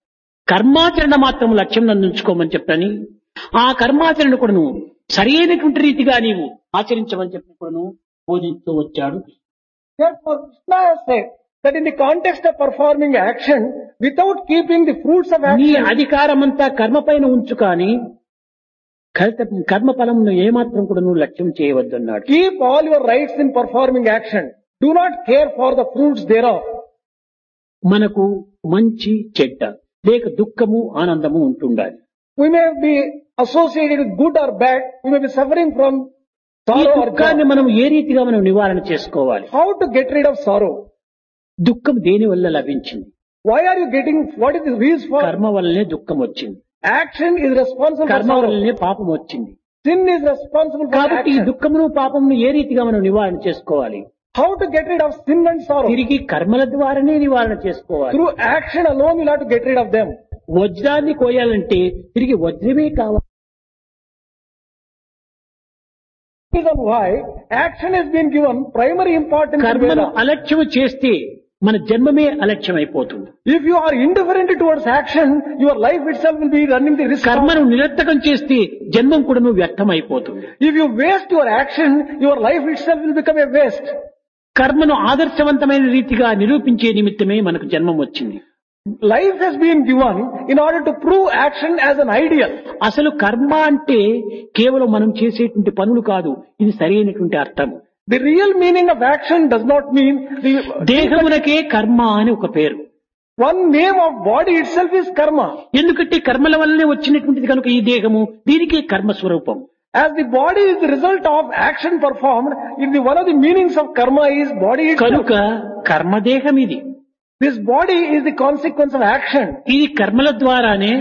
కర్మాచరణ మాత్రము లక్ష్యం నందుంచుకోమని చెప్పని ఆ కర్మాచరణ కూడాను సరైనటువంటి రీతిగా నీవు ఆచరించమని చెప్పి కూడాను బోధిస్తూ వచ్చాడు. Therefore, Krishna has said that in the context of performing action, without keeping the fruits of నీ action, అధికారమంతా కర్మ పైన ఉంచు కానీ కర్మ ఫలమును ఏమాత్రం కూడా నువ్వు లక్ష్యం చేయవద్దన్నాడు. keep all your rights in performing action. Do not care for the fruits thereof. మనకు మంచి చెడ్డ లేక దుఃఖము ఆనందము ఉంటుండాలి. We may be associated with good or bad. We may be suffering from ఈ sorrow or దుఃఖాన్ని joy. మనం ఏ రీతిగా మనం నివారణ చేసుకోవాలి? How to get rid of sorrow? దుఃఖం దేని వల్ల లభించింది? Why are you getting, what is the reason for? కర్మ వల్లనే దుఃఖం వచ్చింది. Action is responsible for కర్మ sorrow. వల్లనే పాపం వచ్చింది. Sin is responsible for కాబట్టి ఈ action. దుఃఖమును పాపమును ఏ రీతిగా మనం నివారణ చేసుకోవాలి? How to get rid of sin and sorrow? తిరిగి కర్మల ద్వారానే నివారణ చేసుకోవాలి. Through action alone you'll have to get rid of them. వజ్రాన్ని కోయాలంటే తిరిగి వజ్రమే కావాలి. Reason why action has been given primary importance in కర్మను Veda. అలక్ష్యం చేస్తే మన జన్మమే అలక్ష్యం అయిపోతుంది. If you are indifferent towards action, your life itself will be running the risk. of- కర్మను నిరర్థకం చేస్తే జన్మం కూడా నువ్వు వ్యర్థం అయిపోతుంది. If you waste your action, your life itself will become a waste. కర్మను ఆదర్శవంతమైన రీతిగా నిరూపించే నిమిత్తమే మనకు జన్మం వచ్చింది. Life has been given in order to prove action as an ideal. అసలు కర్మ అంటే కేవలం మనం చేసేటువంటి పనులు కాదు, ఇది సరైనటువంటి అర్థం. The real meaning of action does not mean the దేహమునకే కర్మ అని ఒక పేరు. one name of body itself is karma. ఎందుకంటే కర్మల వల్లనే వచ్చినటువంటిది కనుక ఈ దేహము దీనికి కర్మ స్వరూపం. As the body is the result of action performed, in the one of the meanings of karma is body itself. కనుక కర్మదేహం ఇది. This body is the consequence of action. ఇది కర్మల ద్వారానే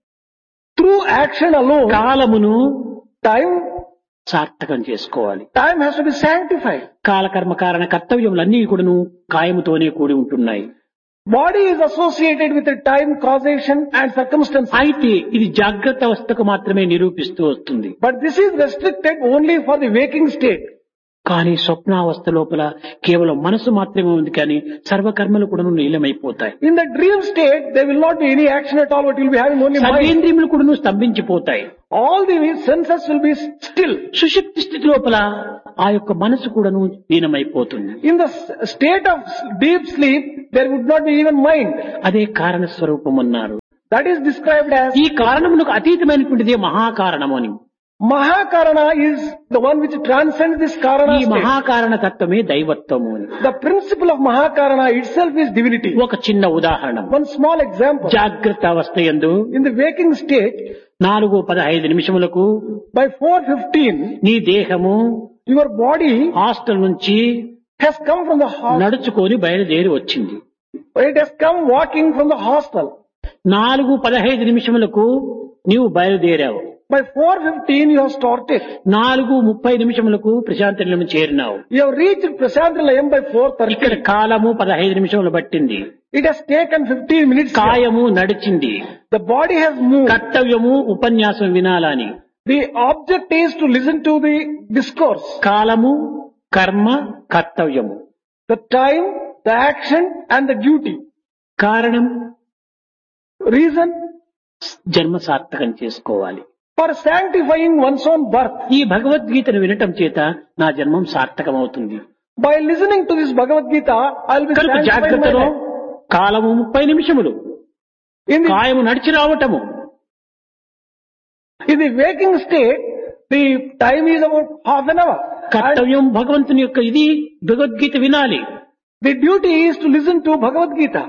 Through action alone, కాలమును time సార్థకం చేసుకోవాలి. time has to be sanctified. కాలకర్మ కారణ కర్తవ్యములన్నీ కూడాను కాయముతోనే కూడి ఉంటున్నాయి. Body is associated with the time, causation and circumstance. అయితే ఇది జాగ్రత్త అవస్థకు మాత్రమే నిరూపిస్తూ వస్తుంది. But this is restricted only for the waking state. కానీ స్వప్నావస్థ లోపల కేవలం మనసు మాత్రమే ఉంది కానీ సర్వకర్మలు కూడా లీలమైపోతాయి. In the dream state, there will not be any action at all, but you will be having only mind. సర్వేంద్రియములు కూడా స్తంభించిపోతాయి. All the senses will be still. సుషుప్తి స్థితి లోపల ఆ యొక్క మనసు కూడాను లీనమైపోతుంది. In the s- state of deep sleep, there would not be even mind. అదే కారణ స్వరూపం అన్నారు. That is described as ఈ కారణమునకు అతీతమైనటువంటిదే మహాకారణము అని. Mahakarana is the one which transcends this Karana ఈ state. మహాకారణ తత్వమే దైవత్వము అని. The principle of Mahakarana itself is divinity. ఒక చిన్న ఉదాహరణ. One small example. జాగ్రత్త అవస్థ యందు In the waking state, నాలుగు పదహైదు నిమిషములకు by four fifteen, నీ దేహము your body హాస్టల్ నుంచి has come from the hospital. నడుచుకొని బయలుదేరి వచ్చింది. It has come walking from the hostel. నాలుగు పదహైదు నిమిషములకు నీవు బయలుదేరావు. By four fifteen, you have started. నాలుగు ముప్పై నిమిషములకు ప్రశాంతి నిలయం చేరినావు. You have reached Prasantalayam by four ఇక్కడ thirty. కాలము పదహైదు నిమిషములు పట్టింది. It has taken fifteen minutes. కాయము నడిచింది. The body has moved. కర్తవ్యము ఉపన్యాసం వినాలని. The object is to listen to the discourse. కాలము కర్మ కర్తవ్యము. The time, the action and the duty. కారణం Reason జన్మ సార్థకం చేసుకోవాలి. for sanctifying one's own birth. ఈ భగవద్గీతను వినటం చేత నా జన్మం సార్థకం అవుతుంది. By listening to this Bhagavad Gita, I'll be కనుక sanctifying my జాగ్రత్తలో life. కాలము ముప్పై నిమిషములు, In the, కాయము నడిచి రావటము, in the waking state, the time is about half an hour. And కర్తవ్యం భగవంతుని యొక్క ఇది భగవద్గీత వినాలి. the duty is to listen to Bhagavad Gita.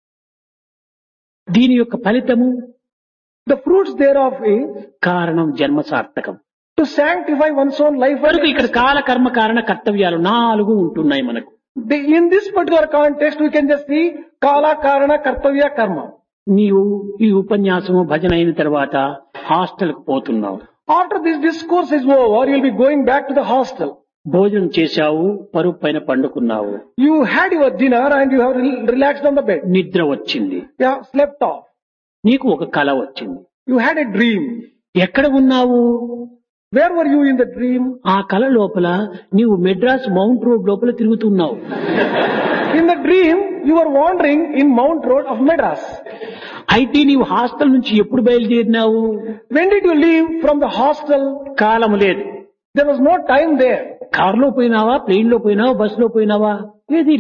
దీని యొక్క ఫలితము The fruits thereof is కారణం జన్మ సార్థకం. to sanctify one's own life. కనుక ఇక్కడ కాల కర్మ కారణ కర్తవ్యాలు నాలుగు ఉంటున్నాయి మనకు. The, in this particular context, we can just see Kala, Karana, Kartavya, Karma. నీవు ఈ ఉపన్యాసము భజన అయిన తర్వాత హాస్టల్ కు పోతున్నావు. After this discourse is over, you'll be going back to the hostel. భోజనం చేశావు, పరుపు పైన పండుకున్నావు, You had your dinner and you have re- relaxed on the bed. నిద్ర వచ్చింది, You have slept off. నీకు ఒక కల వచ్చింది. You had a dream. ఎక్కడ ఉన్నావు? Where were you in the dream? ఆ కల లోపల నీవు మెడ్రాస్ మౌంట్ రోడ్ లోపల తిరుగుతున్నావు. In the dream, you were wandering in Mount Road of Madras. అయితే నీవు హాస్టల్ నుంచి ఎప్పుడు బయలుదేరినావు? When did you leave from the hostel? కాలం లేదు. There was no time there. కారులో పోయినావా, ప్లేన్ లో పోయినావా, బస్ లో పోయినావా? ఏదీ లేదు.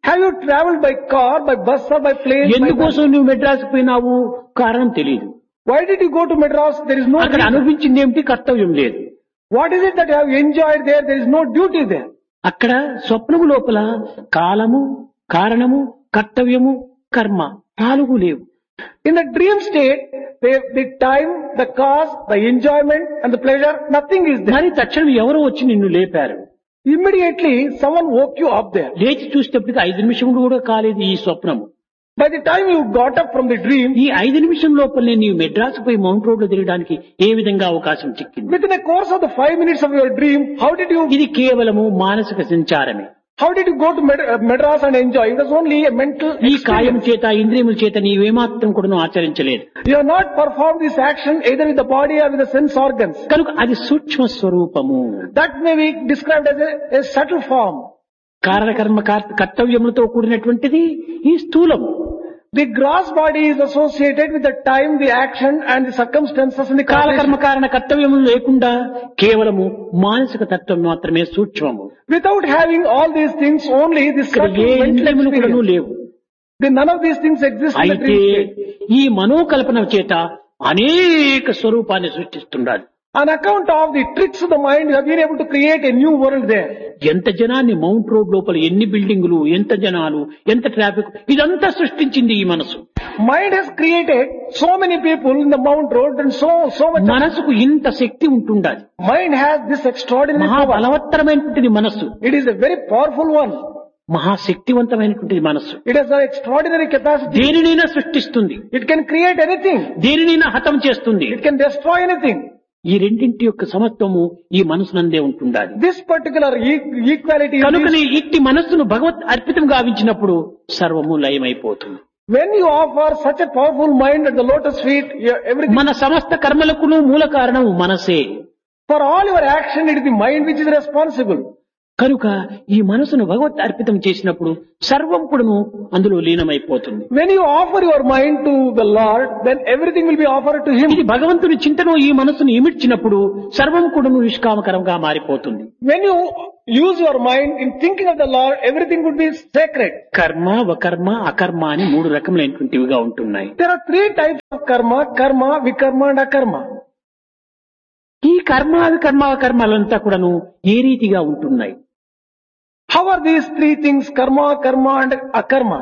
Have you traveled by car, by bus or by plane? by ఎందుకోసం నువ్వు మెడ్రాస్ పోయినావు కారణం తెలియదు. Why did you go to Madras? There is no అక్కడ reason. అనిపించింది ఏమిటి? కర్తవ్యం లేదు. What is it that you have enjoyed there? There is no duty there. అక్కడ స్వప్నము లోపల కాలము, కారణము, కర్తవ్యము, కర్మ నాలుగు లేవు. In the dream state, the, the time, the cause, the enjoyment and the pleasure, nothing is there. మరి తక్షణం ఎవరో వచ్చి నిన్ను లేపారు. Immediately, someone woke you up there. లేచి చూసేటప్పటికి ఐదు నిమిషములు కూడా కాలేదు ఈ స్వప్నము. By the time you got up from the dream, ఈ ఐదు నిమిషం లోపలనే నీవు మెడ్రాస్ పోయి మౌంట్ రోడ్ లో తిరగడానికి ఏ విధంగా అవకాశం చిక్కింది? within a course of the five minutes of your dream, how did you, ఇది కేవలము మానసిక సంచారమే. how did you go to Mad- uh, Madras and enjoy? It was only a mental ఈ కాయం experience. చేత ఇంద్రియముల చేత నీవేమాత్రం కూడా ఆచరించలేదు. You have not performed this action either with the body or with the sense organs. కనుక అది సూక్ష్మ స్వరూపము. That may be described as a, a subtle form. కారణకర్మ car- కర్తవ్యములతో కూడినటువంటిది ఈ స్థూలము. The gross body is associated with the time, the action and the circumstances and the కాలకర్మ causation. కారణ కర్తవ్యములు లేకుండా కేవలము మానసిక తత్వం మాత్రమే సూక్ష్మము. Without having all these things, only the ఇక్కడ subtle ఏ mental ఇంద్రియములు కూడా experience. లేవు. Then none of these things exist in the అయితే dream state. ఈ మనోకల్పన చేత అనేక స్వరూపాన్ని సృష్టిస్తున్నాడు. On account of the tricks of the mind, you have been able to create a new world there. ఎంత జనాన్ని మౌంట్ రోడ్ లోపల ఎన్ని బిల్డింగులు, ఎంత జనాలు, ఎంత ట్రాఫిక్, ఇదంతా సృష్టించింది ఈ మనసు. Mind has created so many people in the Mount Road and so so much. మనసుకు ఇంత శక్తి ఉంటుండాలి. Mind has this extraordinary మహా power. బలవత్తరమైనటువంటిది మనస్సు, It is a very powerful one. మహాశక్తివంతమైనటువంటిది మనస్సు. It has an extraordinary capacity. దేనినైనా సృష్టిస్తుంది, It can create anything. దేనినైనా హతం చేస్తుంది. It can destroy anything. ఈ రెండింటి యొక్క సమత్వము ఈ మనసునందే ఉంటుండాలి. This particular e- equality is కనుకనే ఇట్టి మనస్సును భగవత్ అర్పితం గావించినప్పుడు సర్వము లయమైపోతుంది. when you offer such a powerful mind at the lotus feet, you- everything, మన సమస్త కర్మలకును మూల కారణం మనసే. for all your action, it is the mind which is responsible. కనుక ఈ మనసును భగవత్ అర్పితం చేసినప్పుడు సర్వం కూడాను అందులో లీనమైపోతుంది. When you offer your mind to the Lord, then everything will be offered to Him. ఇది భగవంతుని చింతను ఈ మనసును ఇమిడ్చినప్పుడు సర్వం కూడాను నిష్కామకరంగా మారిపోతుంది. When you use your mind in thinking of the Lord, everything would be sacred. కర్మ, వకర్మ, అకర్మ అని మూడు రకములైనటువంటివిగా ఉంటున్నాయి. There are three types of karma: karma, vikarma and akarma. ఈ కర్మ, వికర్మ, అకర్మలంతా కూడాను ఏ రీతిగా ఉంటున్నాయి? How are these three things, karma, karma and akarma?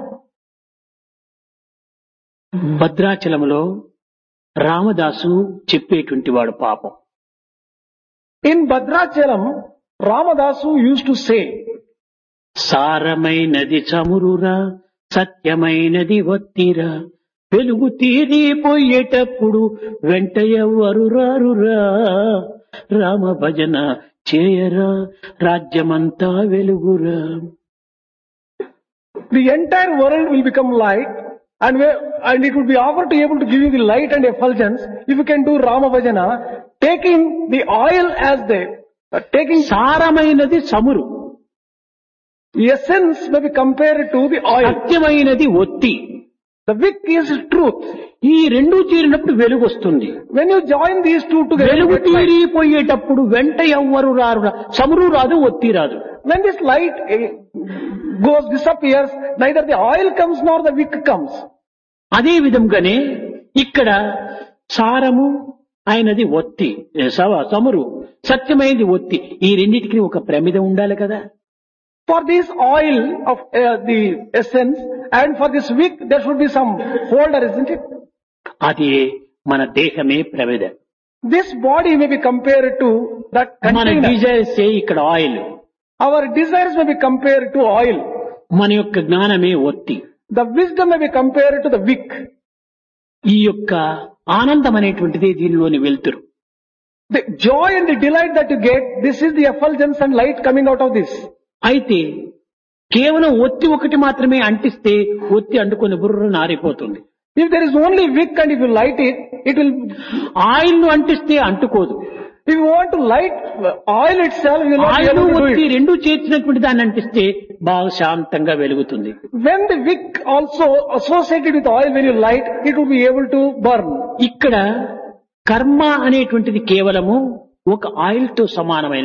భద్రాచలములో Ramadasu చెప్పేటువంటి వాడు పాపం. In Bhadrachalam, Ramadasu used to say, సారమైనది చమురురా, సత్యమైనది వత్తిరా, వెలుగు తీరిపోయేటప్పుడు వెంట ఎవ్వరు రారురా, రామ భజన చేయరా, రాజ్యమంతా వెలుగురా. the entire world will become light and, we, and it would be offered to be able to give you the light and effulgence if you can do Rama Bhajana, taking the oil as the, uh, taking సారమైనది చమురు, essence may be compared to the oil. సత్యమైనది ఒత్తి. The wick is truth. ఈ రెండు చేరినప్పుడు వెలుగు వస్తుంది. When you join these two together, వెలుగు you get light. తీరిపోయేటప్పుడు వెంట ఎవ్వరు రారురా, చమురు రాదు, ఒత్తి రాదు. When this light eh, goes, disappears, neither the oil comes nor the wick comes. అదే విధంగానే ఇక్కడ సారము అయినది ఒత్తి, ఏ సవ- చమురు, సత్యమైనది ఒత్తి, ఈ రెండింటికి ఒక ప్రమిద ఉండాలి కదా. For this oil of uh, the essence and for this wick, there should be some holder, isn't it? అది మన దేహమే ప్రమిద. This body may be compared to that మన container. డిజైర్స్ ఇక్కడ oil, Our desires may be compared to oil. మన యొక్క జ్ఞానమే ఒత్తి. The wisdom may be compared to the wick. ఈ యొక్క ఆనందం అనేటువంటిది దీనిలోని వెలుతురు. The joy and the delight that you get, this is the effulgence and light coming out of this. అయితే కేవలం ఒత్తి ఒకటి మాత్రమే అంటిస్తే ఒత్తి అంటుకొని బుర్ర నారిపోతుంది. If there is only wick and if you light it, it will, oil ను అంటిస్తే అంటుకోదు. if you want to light oil itself, you will not be oil able to do ఒత్తి it. రెండు చేర్చినటువంటి దాన్ని అంటిస్తే బాగా శాంతంగా వెలుగుతుంది. When the wick also associated with oil, when you light, it will be able to burn. ఇక్కడ కర్మ అనేటువంటిది కేవలము ఒక ఆయిల్ తో సమానమైనటువంటిది.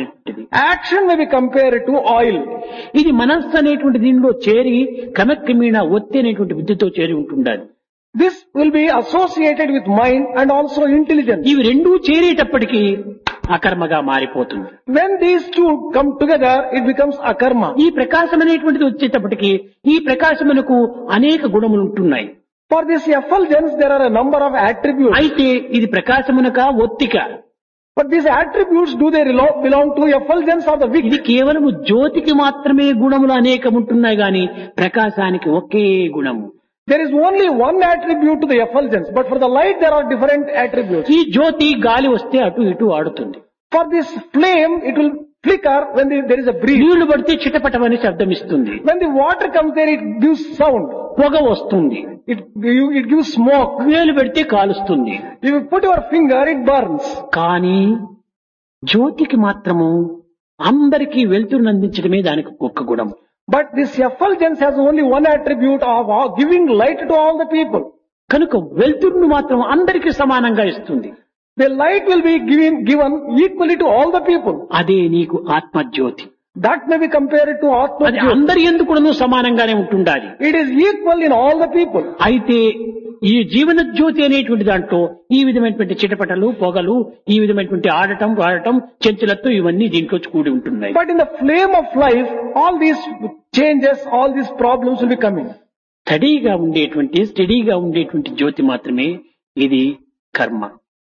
Action may be compared to oil. ఇది మనస్సు అనేటువంటి దీనిలో చేరి క్రమక్రమేణా ఒత్తి అనేటువంటి బుద్ధితో చేరి ఉంటుండాలి. This will be associated with mind and also intelligence. ఇవి రెండూ చేరేటప్పటికీ అకర్మగా మారిపోతుంది. When these two come together, it becomes akarma. ఈ ప్రకాశం అనేటువంటిది వచ్చేటప్పటికి ఈ ప్రకాశమునకు అనేక గుణములు ఉంటున్నాయి. For this effulgence, there are a number of attributes. అయితే ఇది ప్రకాశమునక ఒత్తిక. But these attributes, do they relo- belong to effulgence or the wick? ఇది కేవలము జ్యోతికి మాత్రమే గుణములు అనేకం ఉంటున్నాయి గాని ప్రకాశానికి ఒకే గుణము. There is only one attribute to the effulgence, but for the light there are different attributes. ఈ జ్యోతి గాలి వస్తే అటు ఇటు ఆడుతుంది. For this flame, it will flicker when the, there is a breeze. నీళ్లు పడితే చిటపటమని శబ్దం ఇస్తుంది. When the water comes there, it gives sound. పొగ వస్తుంది. It, you- it gives smoke. వేలు పెడితే కాలుస్తుంది. If you put your finger, it burns. కానీ జ్యోతికి మాత్రము అందరికీ వెలుతురును అందించడమే దానికి ఒక్క గుణం. But this effulgence has only one attribute of uh, giving light to all the people. కనుక వెలుతురును మాత్రం అందరికీ సమానంగా ఇస్తుంది. The light will be given, given equally to all the people. అదే నీకు ఆత్మజ్యోతి. That may be compared to Atma అది Jyoti. అందరి ఎందుకు సమానంగానే ఉంటుండాలి. It is equal in all the people. అయితే ఈ జీవన జ్యోతి అనేటువంటి దాంట్లో ఈ విధమైనటువంటి చిటపటలు పొగలు ఈ విధమైనటువంటి ఆడటం వాడటం చెంచులతో ఇవన్నీ దీంట్లో కూడి ఉంటున్నాయి. But in the flame of life, all these changes, all these problems will be coming. స్టడీగా ఉండేటువంటి స్టడీగా ఉండేటువంటి జ్యోతి మాత్రమే ఇది కర్మ.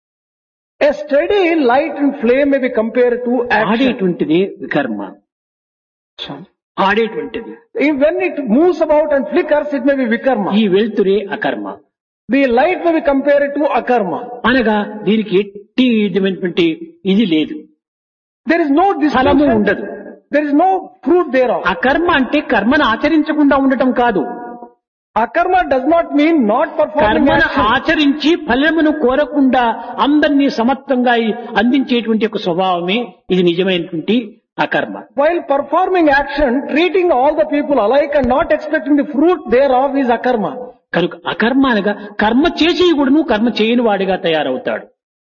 A steady light and flame may be compared to action. ఆడేటువంటిది కర్మ. ఆడేటువంటిది If- When it moves about and flickers, it may be vikarma. ఈ వెలుతురే అకర్మ. The light may be compared to akarma. అనగా దీనికి ఎట్టి విధమైనటువంటి ఇది లేదు, There is no ఫలము distinction. ఉండదు. There is no fruit thereof. అకర్మ అంటే కర్మను ఆచరించకుండా ఉండటం కాదు. Akarma does not mean not performing కర్మను action. ఆచరించి ఫలమును కోరకుండా అందరినీ సమత్వంగా అందించేటువంటి ఒక స్వభావమే ఇది నిజమైనటువంటి అకర్మ. While performing action, treating all the people alike and not expecting the fruit thereof is akarma. కనుక అకర్మ అనగా కర్మ చేసి కూడాను కర్మ చేయని వాడిగా తయారవుతాడు.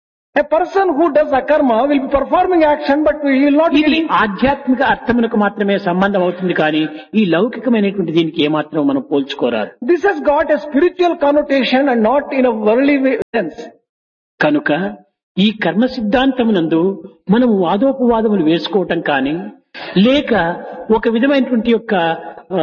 A person who does akarma will be performing action, but he will not ఇది get ఆధ్యాత్మిక అర్థమునకు మాత్రమే సంబంధం అవుతుంది కానీ ఈ లౌకికమైనటువంటి దీనికి ఏమాత్రం మనం పోల్చుకోరాదు. This has got a spiritual connotation and not in a worldly way- sense. కనుక ఈ కర్మ సిద్ధాంతమునందు మనం వాదోపవాదములు వేసుకోవటం కానీ లేక ఒక విధమైనటువంటి యొక్క ఆ,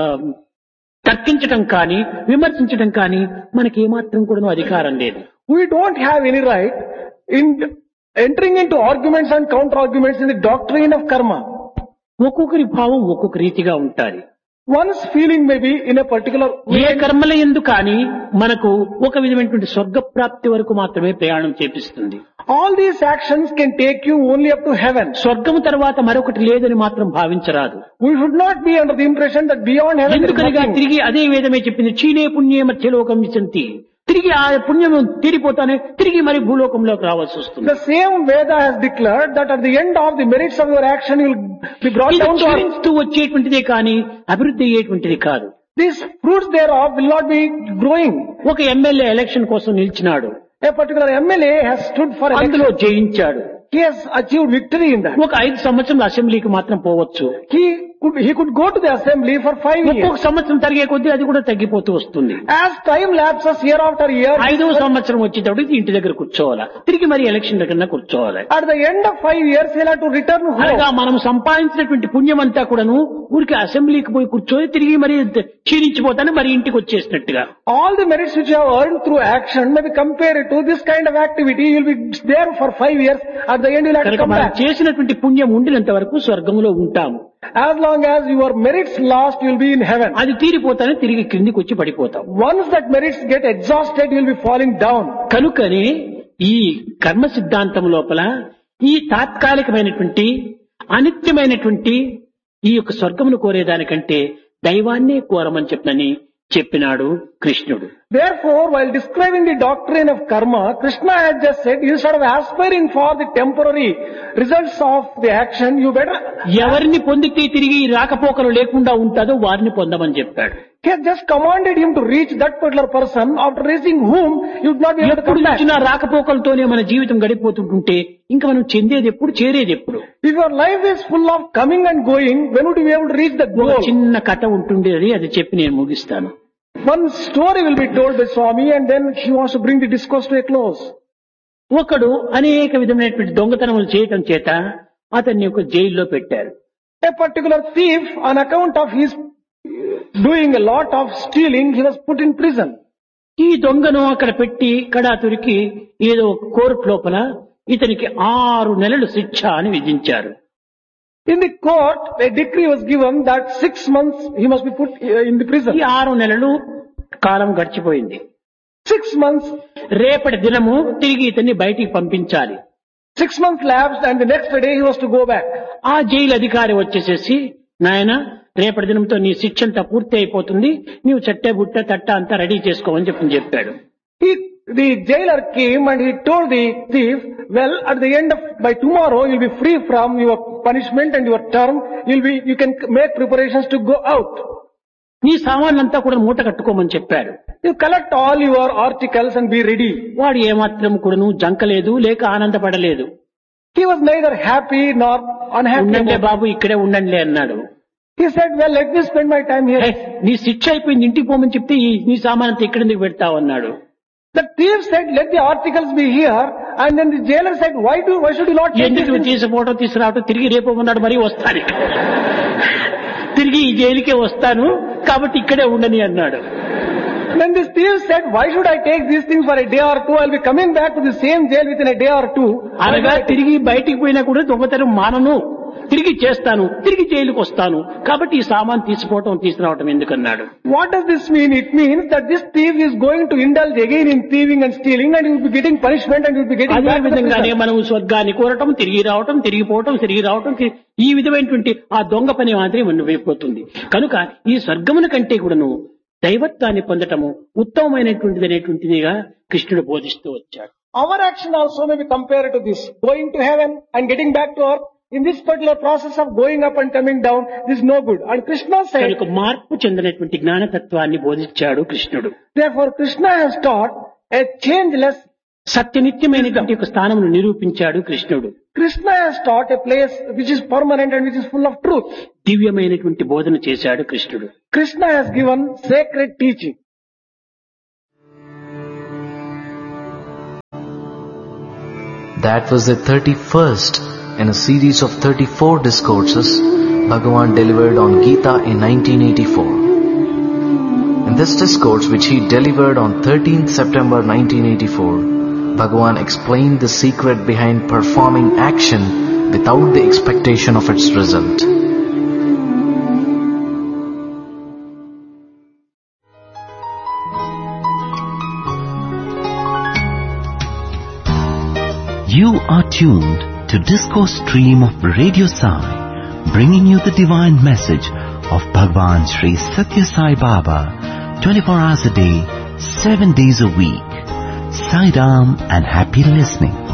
తర్కించటం కానీ విమర్శించటం కానీ మనకి ఏమాత్రం కూడా అధికారం లేదు. We don't have any right in entering into arguments and counter arguments in the doctrine of karma. ఒక్కొక్కరి భావం ఒక్కొక్క రీతిగా ఉంటాది. One's feeling may be in a particular A way. కర్మల ఎందు కానీ మనకు ఒక విధమైనటువంటి స్వర్గ ప్రాప్తి వరకు మాత్రమే ప్రయాణం చేపిస్తుంది. All these actions can take you only up to heaven. స్వర్గము తర్వాత మరొకటి లేదని మాత్రం భావించరాదు. We should not be under the impression that beyond heaven there is ఎందుకనగా nothing. తిరిగి అదే వేదమే చెప్పింది, క్షీణే పుణ్యే మధ్యలోకం విశంతి. తిరిగి ఆ పుణ్యము తీరిపోతానే తిరిగి మరి భూలోకంలోకి రావాల్సి వస్తుంది. The same Veda has declared that at the end of the merits of your action you will be brought ఇది down to earth. క్షీణిస్తూ వచ్చేటువంటిదే కానీ అభివృద్ధి అయ్యేటువంటిది కాదు. These fruits thereof will not be growing. ఒక ఎమ్మెల్యే ఎలక్షన్ కోసం నిలిచినాడు, A particular M L A has stood for అందులో election. జయించాడు. He has achieved victory in that. ఒక ఐదు సంవత్సరాల అసెంబ్లీకి మాత్రం పోవచ్చు. He could, he could go to the assembly for five ఒక్కొక్క years. సంవత్సరం తరిగే కొద్దీ అది కూడా తగ్గిపోతూ వస్తుంది. As time lapses year after year, ఐదవ సంవత్సరం వచ్చేటప్పుడు ఇంటి దగ్గర కూర్చోవాలా, తిరిగి మరి ఎలక్షన్ దగ్గర కూర్చోవాలి. at the end of five years he'll have to return అనగా home. మనం సంపాదించినటువంటి పుణ్యం అంతా కూడాను ఊరికి అసెంబ్లీకి పోయి కూర్చొని తిరిగి మరి క్షీణించిపోతానే మరి ఇంటికి వచ్చేసినట్టుగా. All the merits which you have earned through action may be compared to this kind of activity. You'll be there for five years. At the end you'll have to కనుక come మనం back. చేసినటువంటి పుణ్యం ఉండినంత వరకు స్వర్గంలో ఉంటాము. As long as your merits last, you'll be in heaven. అది తీరిపోతానే తిరిగి క్రిందికి వచ్చి పడిపోతాం. Once that merits get exhausted, you'll be falling down. కనుకనే ఈ కర్మ సిద్ధాంతం లోపల ఈ తాత్కాలికమైనటువంటి అనిత్యమైనటువంటి ఈ యొక్క స్వర్గమును కోరేదానికంటే దైవాన్నే కోరమని చెప్పనని చెప్పినాడు కృష్ణుడు. Therefore, while describing the doctrine of karma, Krishna had just said, instead of aspiring for the temporary results of the action, you better... ఎవరిని పొందితే తిరిగి ఈ రాకపోకలు లేకుండా ఉంటుందో వారిని పొందమని చెప్పాడు. He had just commanded him to reach that particular person, after reaching whom you would not be able to ఎప్పుడు come back. ఇచ్చిన రాకపోకలతోనే మన జీవితం గడిపోతుంటుంటే ఇంకా మనం చెందేది ఎప్పుడు, చేరేది ఎప్పుడు? If your life is full of coming and going, when would you be able to reach the ఒక goal? చిన్న కథ ఉంటుండేది, అది చెప్పి నేను ముగిస్తాను. One story will be told by Swami, and then he wants to bring the discourse to a close. ఒకడు అనేక విధమైనటువంటి దొంగతనములు చేయటం చేత అతన్ని ఒక జైల్లో పెట్టారు. A particular thief, on account of his doing a lot of stealing, he was put in prison. ఈ దొంగను అక్కడ పెట్టి కడాతురికి ఏదో ఒక కోర్టు లోపల ఇతనికి ఆరు నెలలు శిక్ష అని విధించారు. In the court, a decree was given that six months he must be put uh, in the prison. ఈ ఆరు నెలలు కాలం గడిచిపోయింది. Six months, రేపటి దినము తిరిగి ఇతన్ని బయటికి పంపించాలి. six months lapsed, and the next day he was to go back. ఆ జైలు అధికారి వచ్చేసేసి, నాయన రేపటి దినంతో నీ శిక్ష అంతా పూర్తి అయిపోతుంది, నీవు చట్టే బుట్ట తట్ట అంతా రెడీ చేసుకోమని చెప్పి చెప్పాడు. He, the jailer came and he told the thief, well, at the end of, by tomorrow you'll be free from your punishment and your term, you'll be, you can make preparations to go out. నీ సామాన్లంతా కూడా మూట కట్టుకోమని చెప్పాడు. You collect all your articles and be ready. వాడు ఏమాత్రం కూడాను జంకలేదు, లేక ఆనందపడలేదు. He was neither happy nor unhappy. ఉండండి about- బాబు, ఇక్కడే ఉండండి అన్నాడు. He said, well, let me spend my time here. "ఏయ్, నీ శిక్ష అయిపోయింది, ఇంటికి పోమని చెప్తే ఈ నీ సామానంతా ఇక్కడ ఎందుకు పెడతావు అన్నాడు. The thief said, let the articles be here, and then the jailer said, why do, why should you not take ఎందుకు this? తీసి ఫోటో తీసుకురావటం, తిరిగి రేపు ఉన్నాడు, మరీ వస్తాను ఇక్కడ. తిరిగి ఈ జైలుకే వస్తాను కాబట్టి ఇక్కడే ఉండని అన్నాడు. Then this thief said, why should I take these things for a day or two? I'll be coming back to the same jail within a day or two. అనగా తిరిగి బయటికి పోయినా కూడా దొంగతనం మానను, తిరిగి చేస్తాను, తిరిగి జైలుకు వస్తాను, కాబట్టి ఈ సామాన్ తీసుకోవటం తీసుకురావటం ఎందుకన్నాడు. What does this mean? It means that this thief is going to indulge again in thieving and stealing, and he will be getting punishment and he will be getting అదే back to the విధంగానే prison. మనం స్వర్గాన్ని కోరటం, తిరిగి రావటం, తిరిగిపోవటం, తిరిగి రావటం, తి- ఈ విధమైనటువంటి ఆ దొంగ పని మాత్రం మనం అయిపోతుంది. కనుక ఈ స్వర్గమున కంటే కూడాను దైవత్వాన్ని పొందటము ఉత్తమమైనటువంటిది అనేటువంటిదిగా కృష్ణుడు బోధిస్తూ వచ్చాడు. Our action also may be compared to this. Going to heaven and getting back to earth. In this particular process of going up and coming down, this is no good. And Krishna said, కనుక మార్పు చెందినటువంటి జ్ఞానతత్వాన్ని బోధించాడు కృష్ణుడు. therefore Krishna has taught a changeless. సత్యనిత్యమైనటువంటి ఒక స్థానమును నిరూపించాడు కృష్ణుడు. Krishna has taught a place which is permanent and which is full of truth. దివ్యమైనటువంటి బోధన చేశాడు కృష్ణుడు. Krishna has given sacred teaching. That was the thirty-first in a series of thirty-four discourses Bhagavan delivered on Gita in nineteen eighty-four. In this discourse, which he delivered on thirteenth September nineteen eighty-four, Bhagavan explained the secret behind performing action without the expectation of its result. You are tuned to Discourse Stream of Radio Sai, bringing you the divine message of Bhagwan Sri Satya Sai Baba, twenty-four hours a day, seven days a week. Sai Ram and happy listening.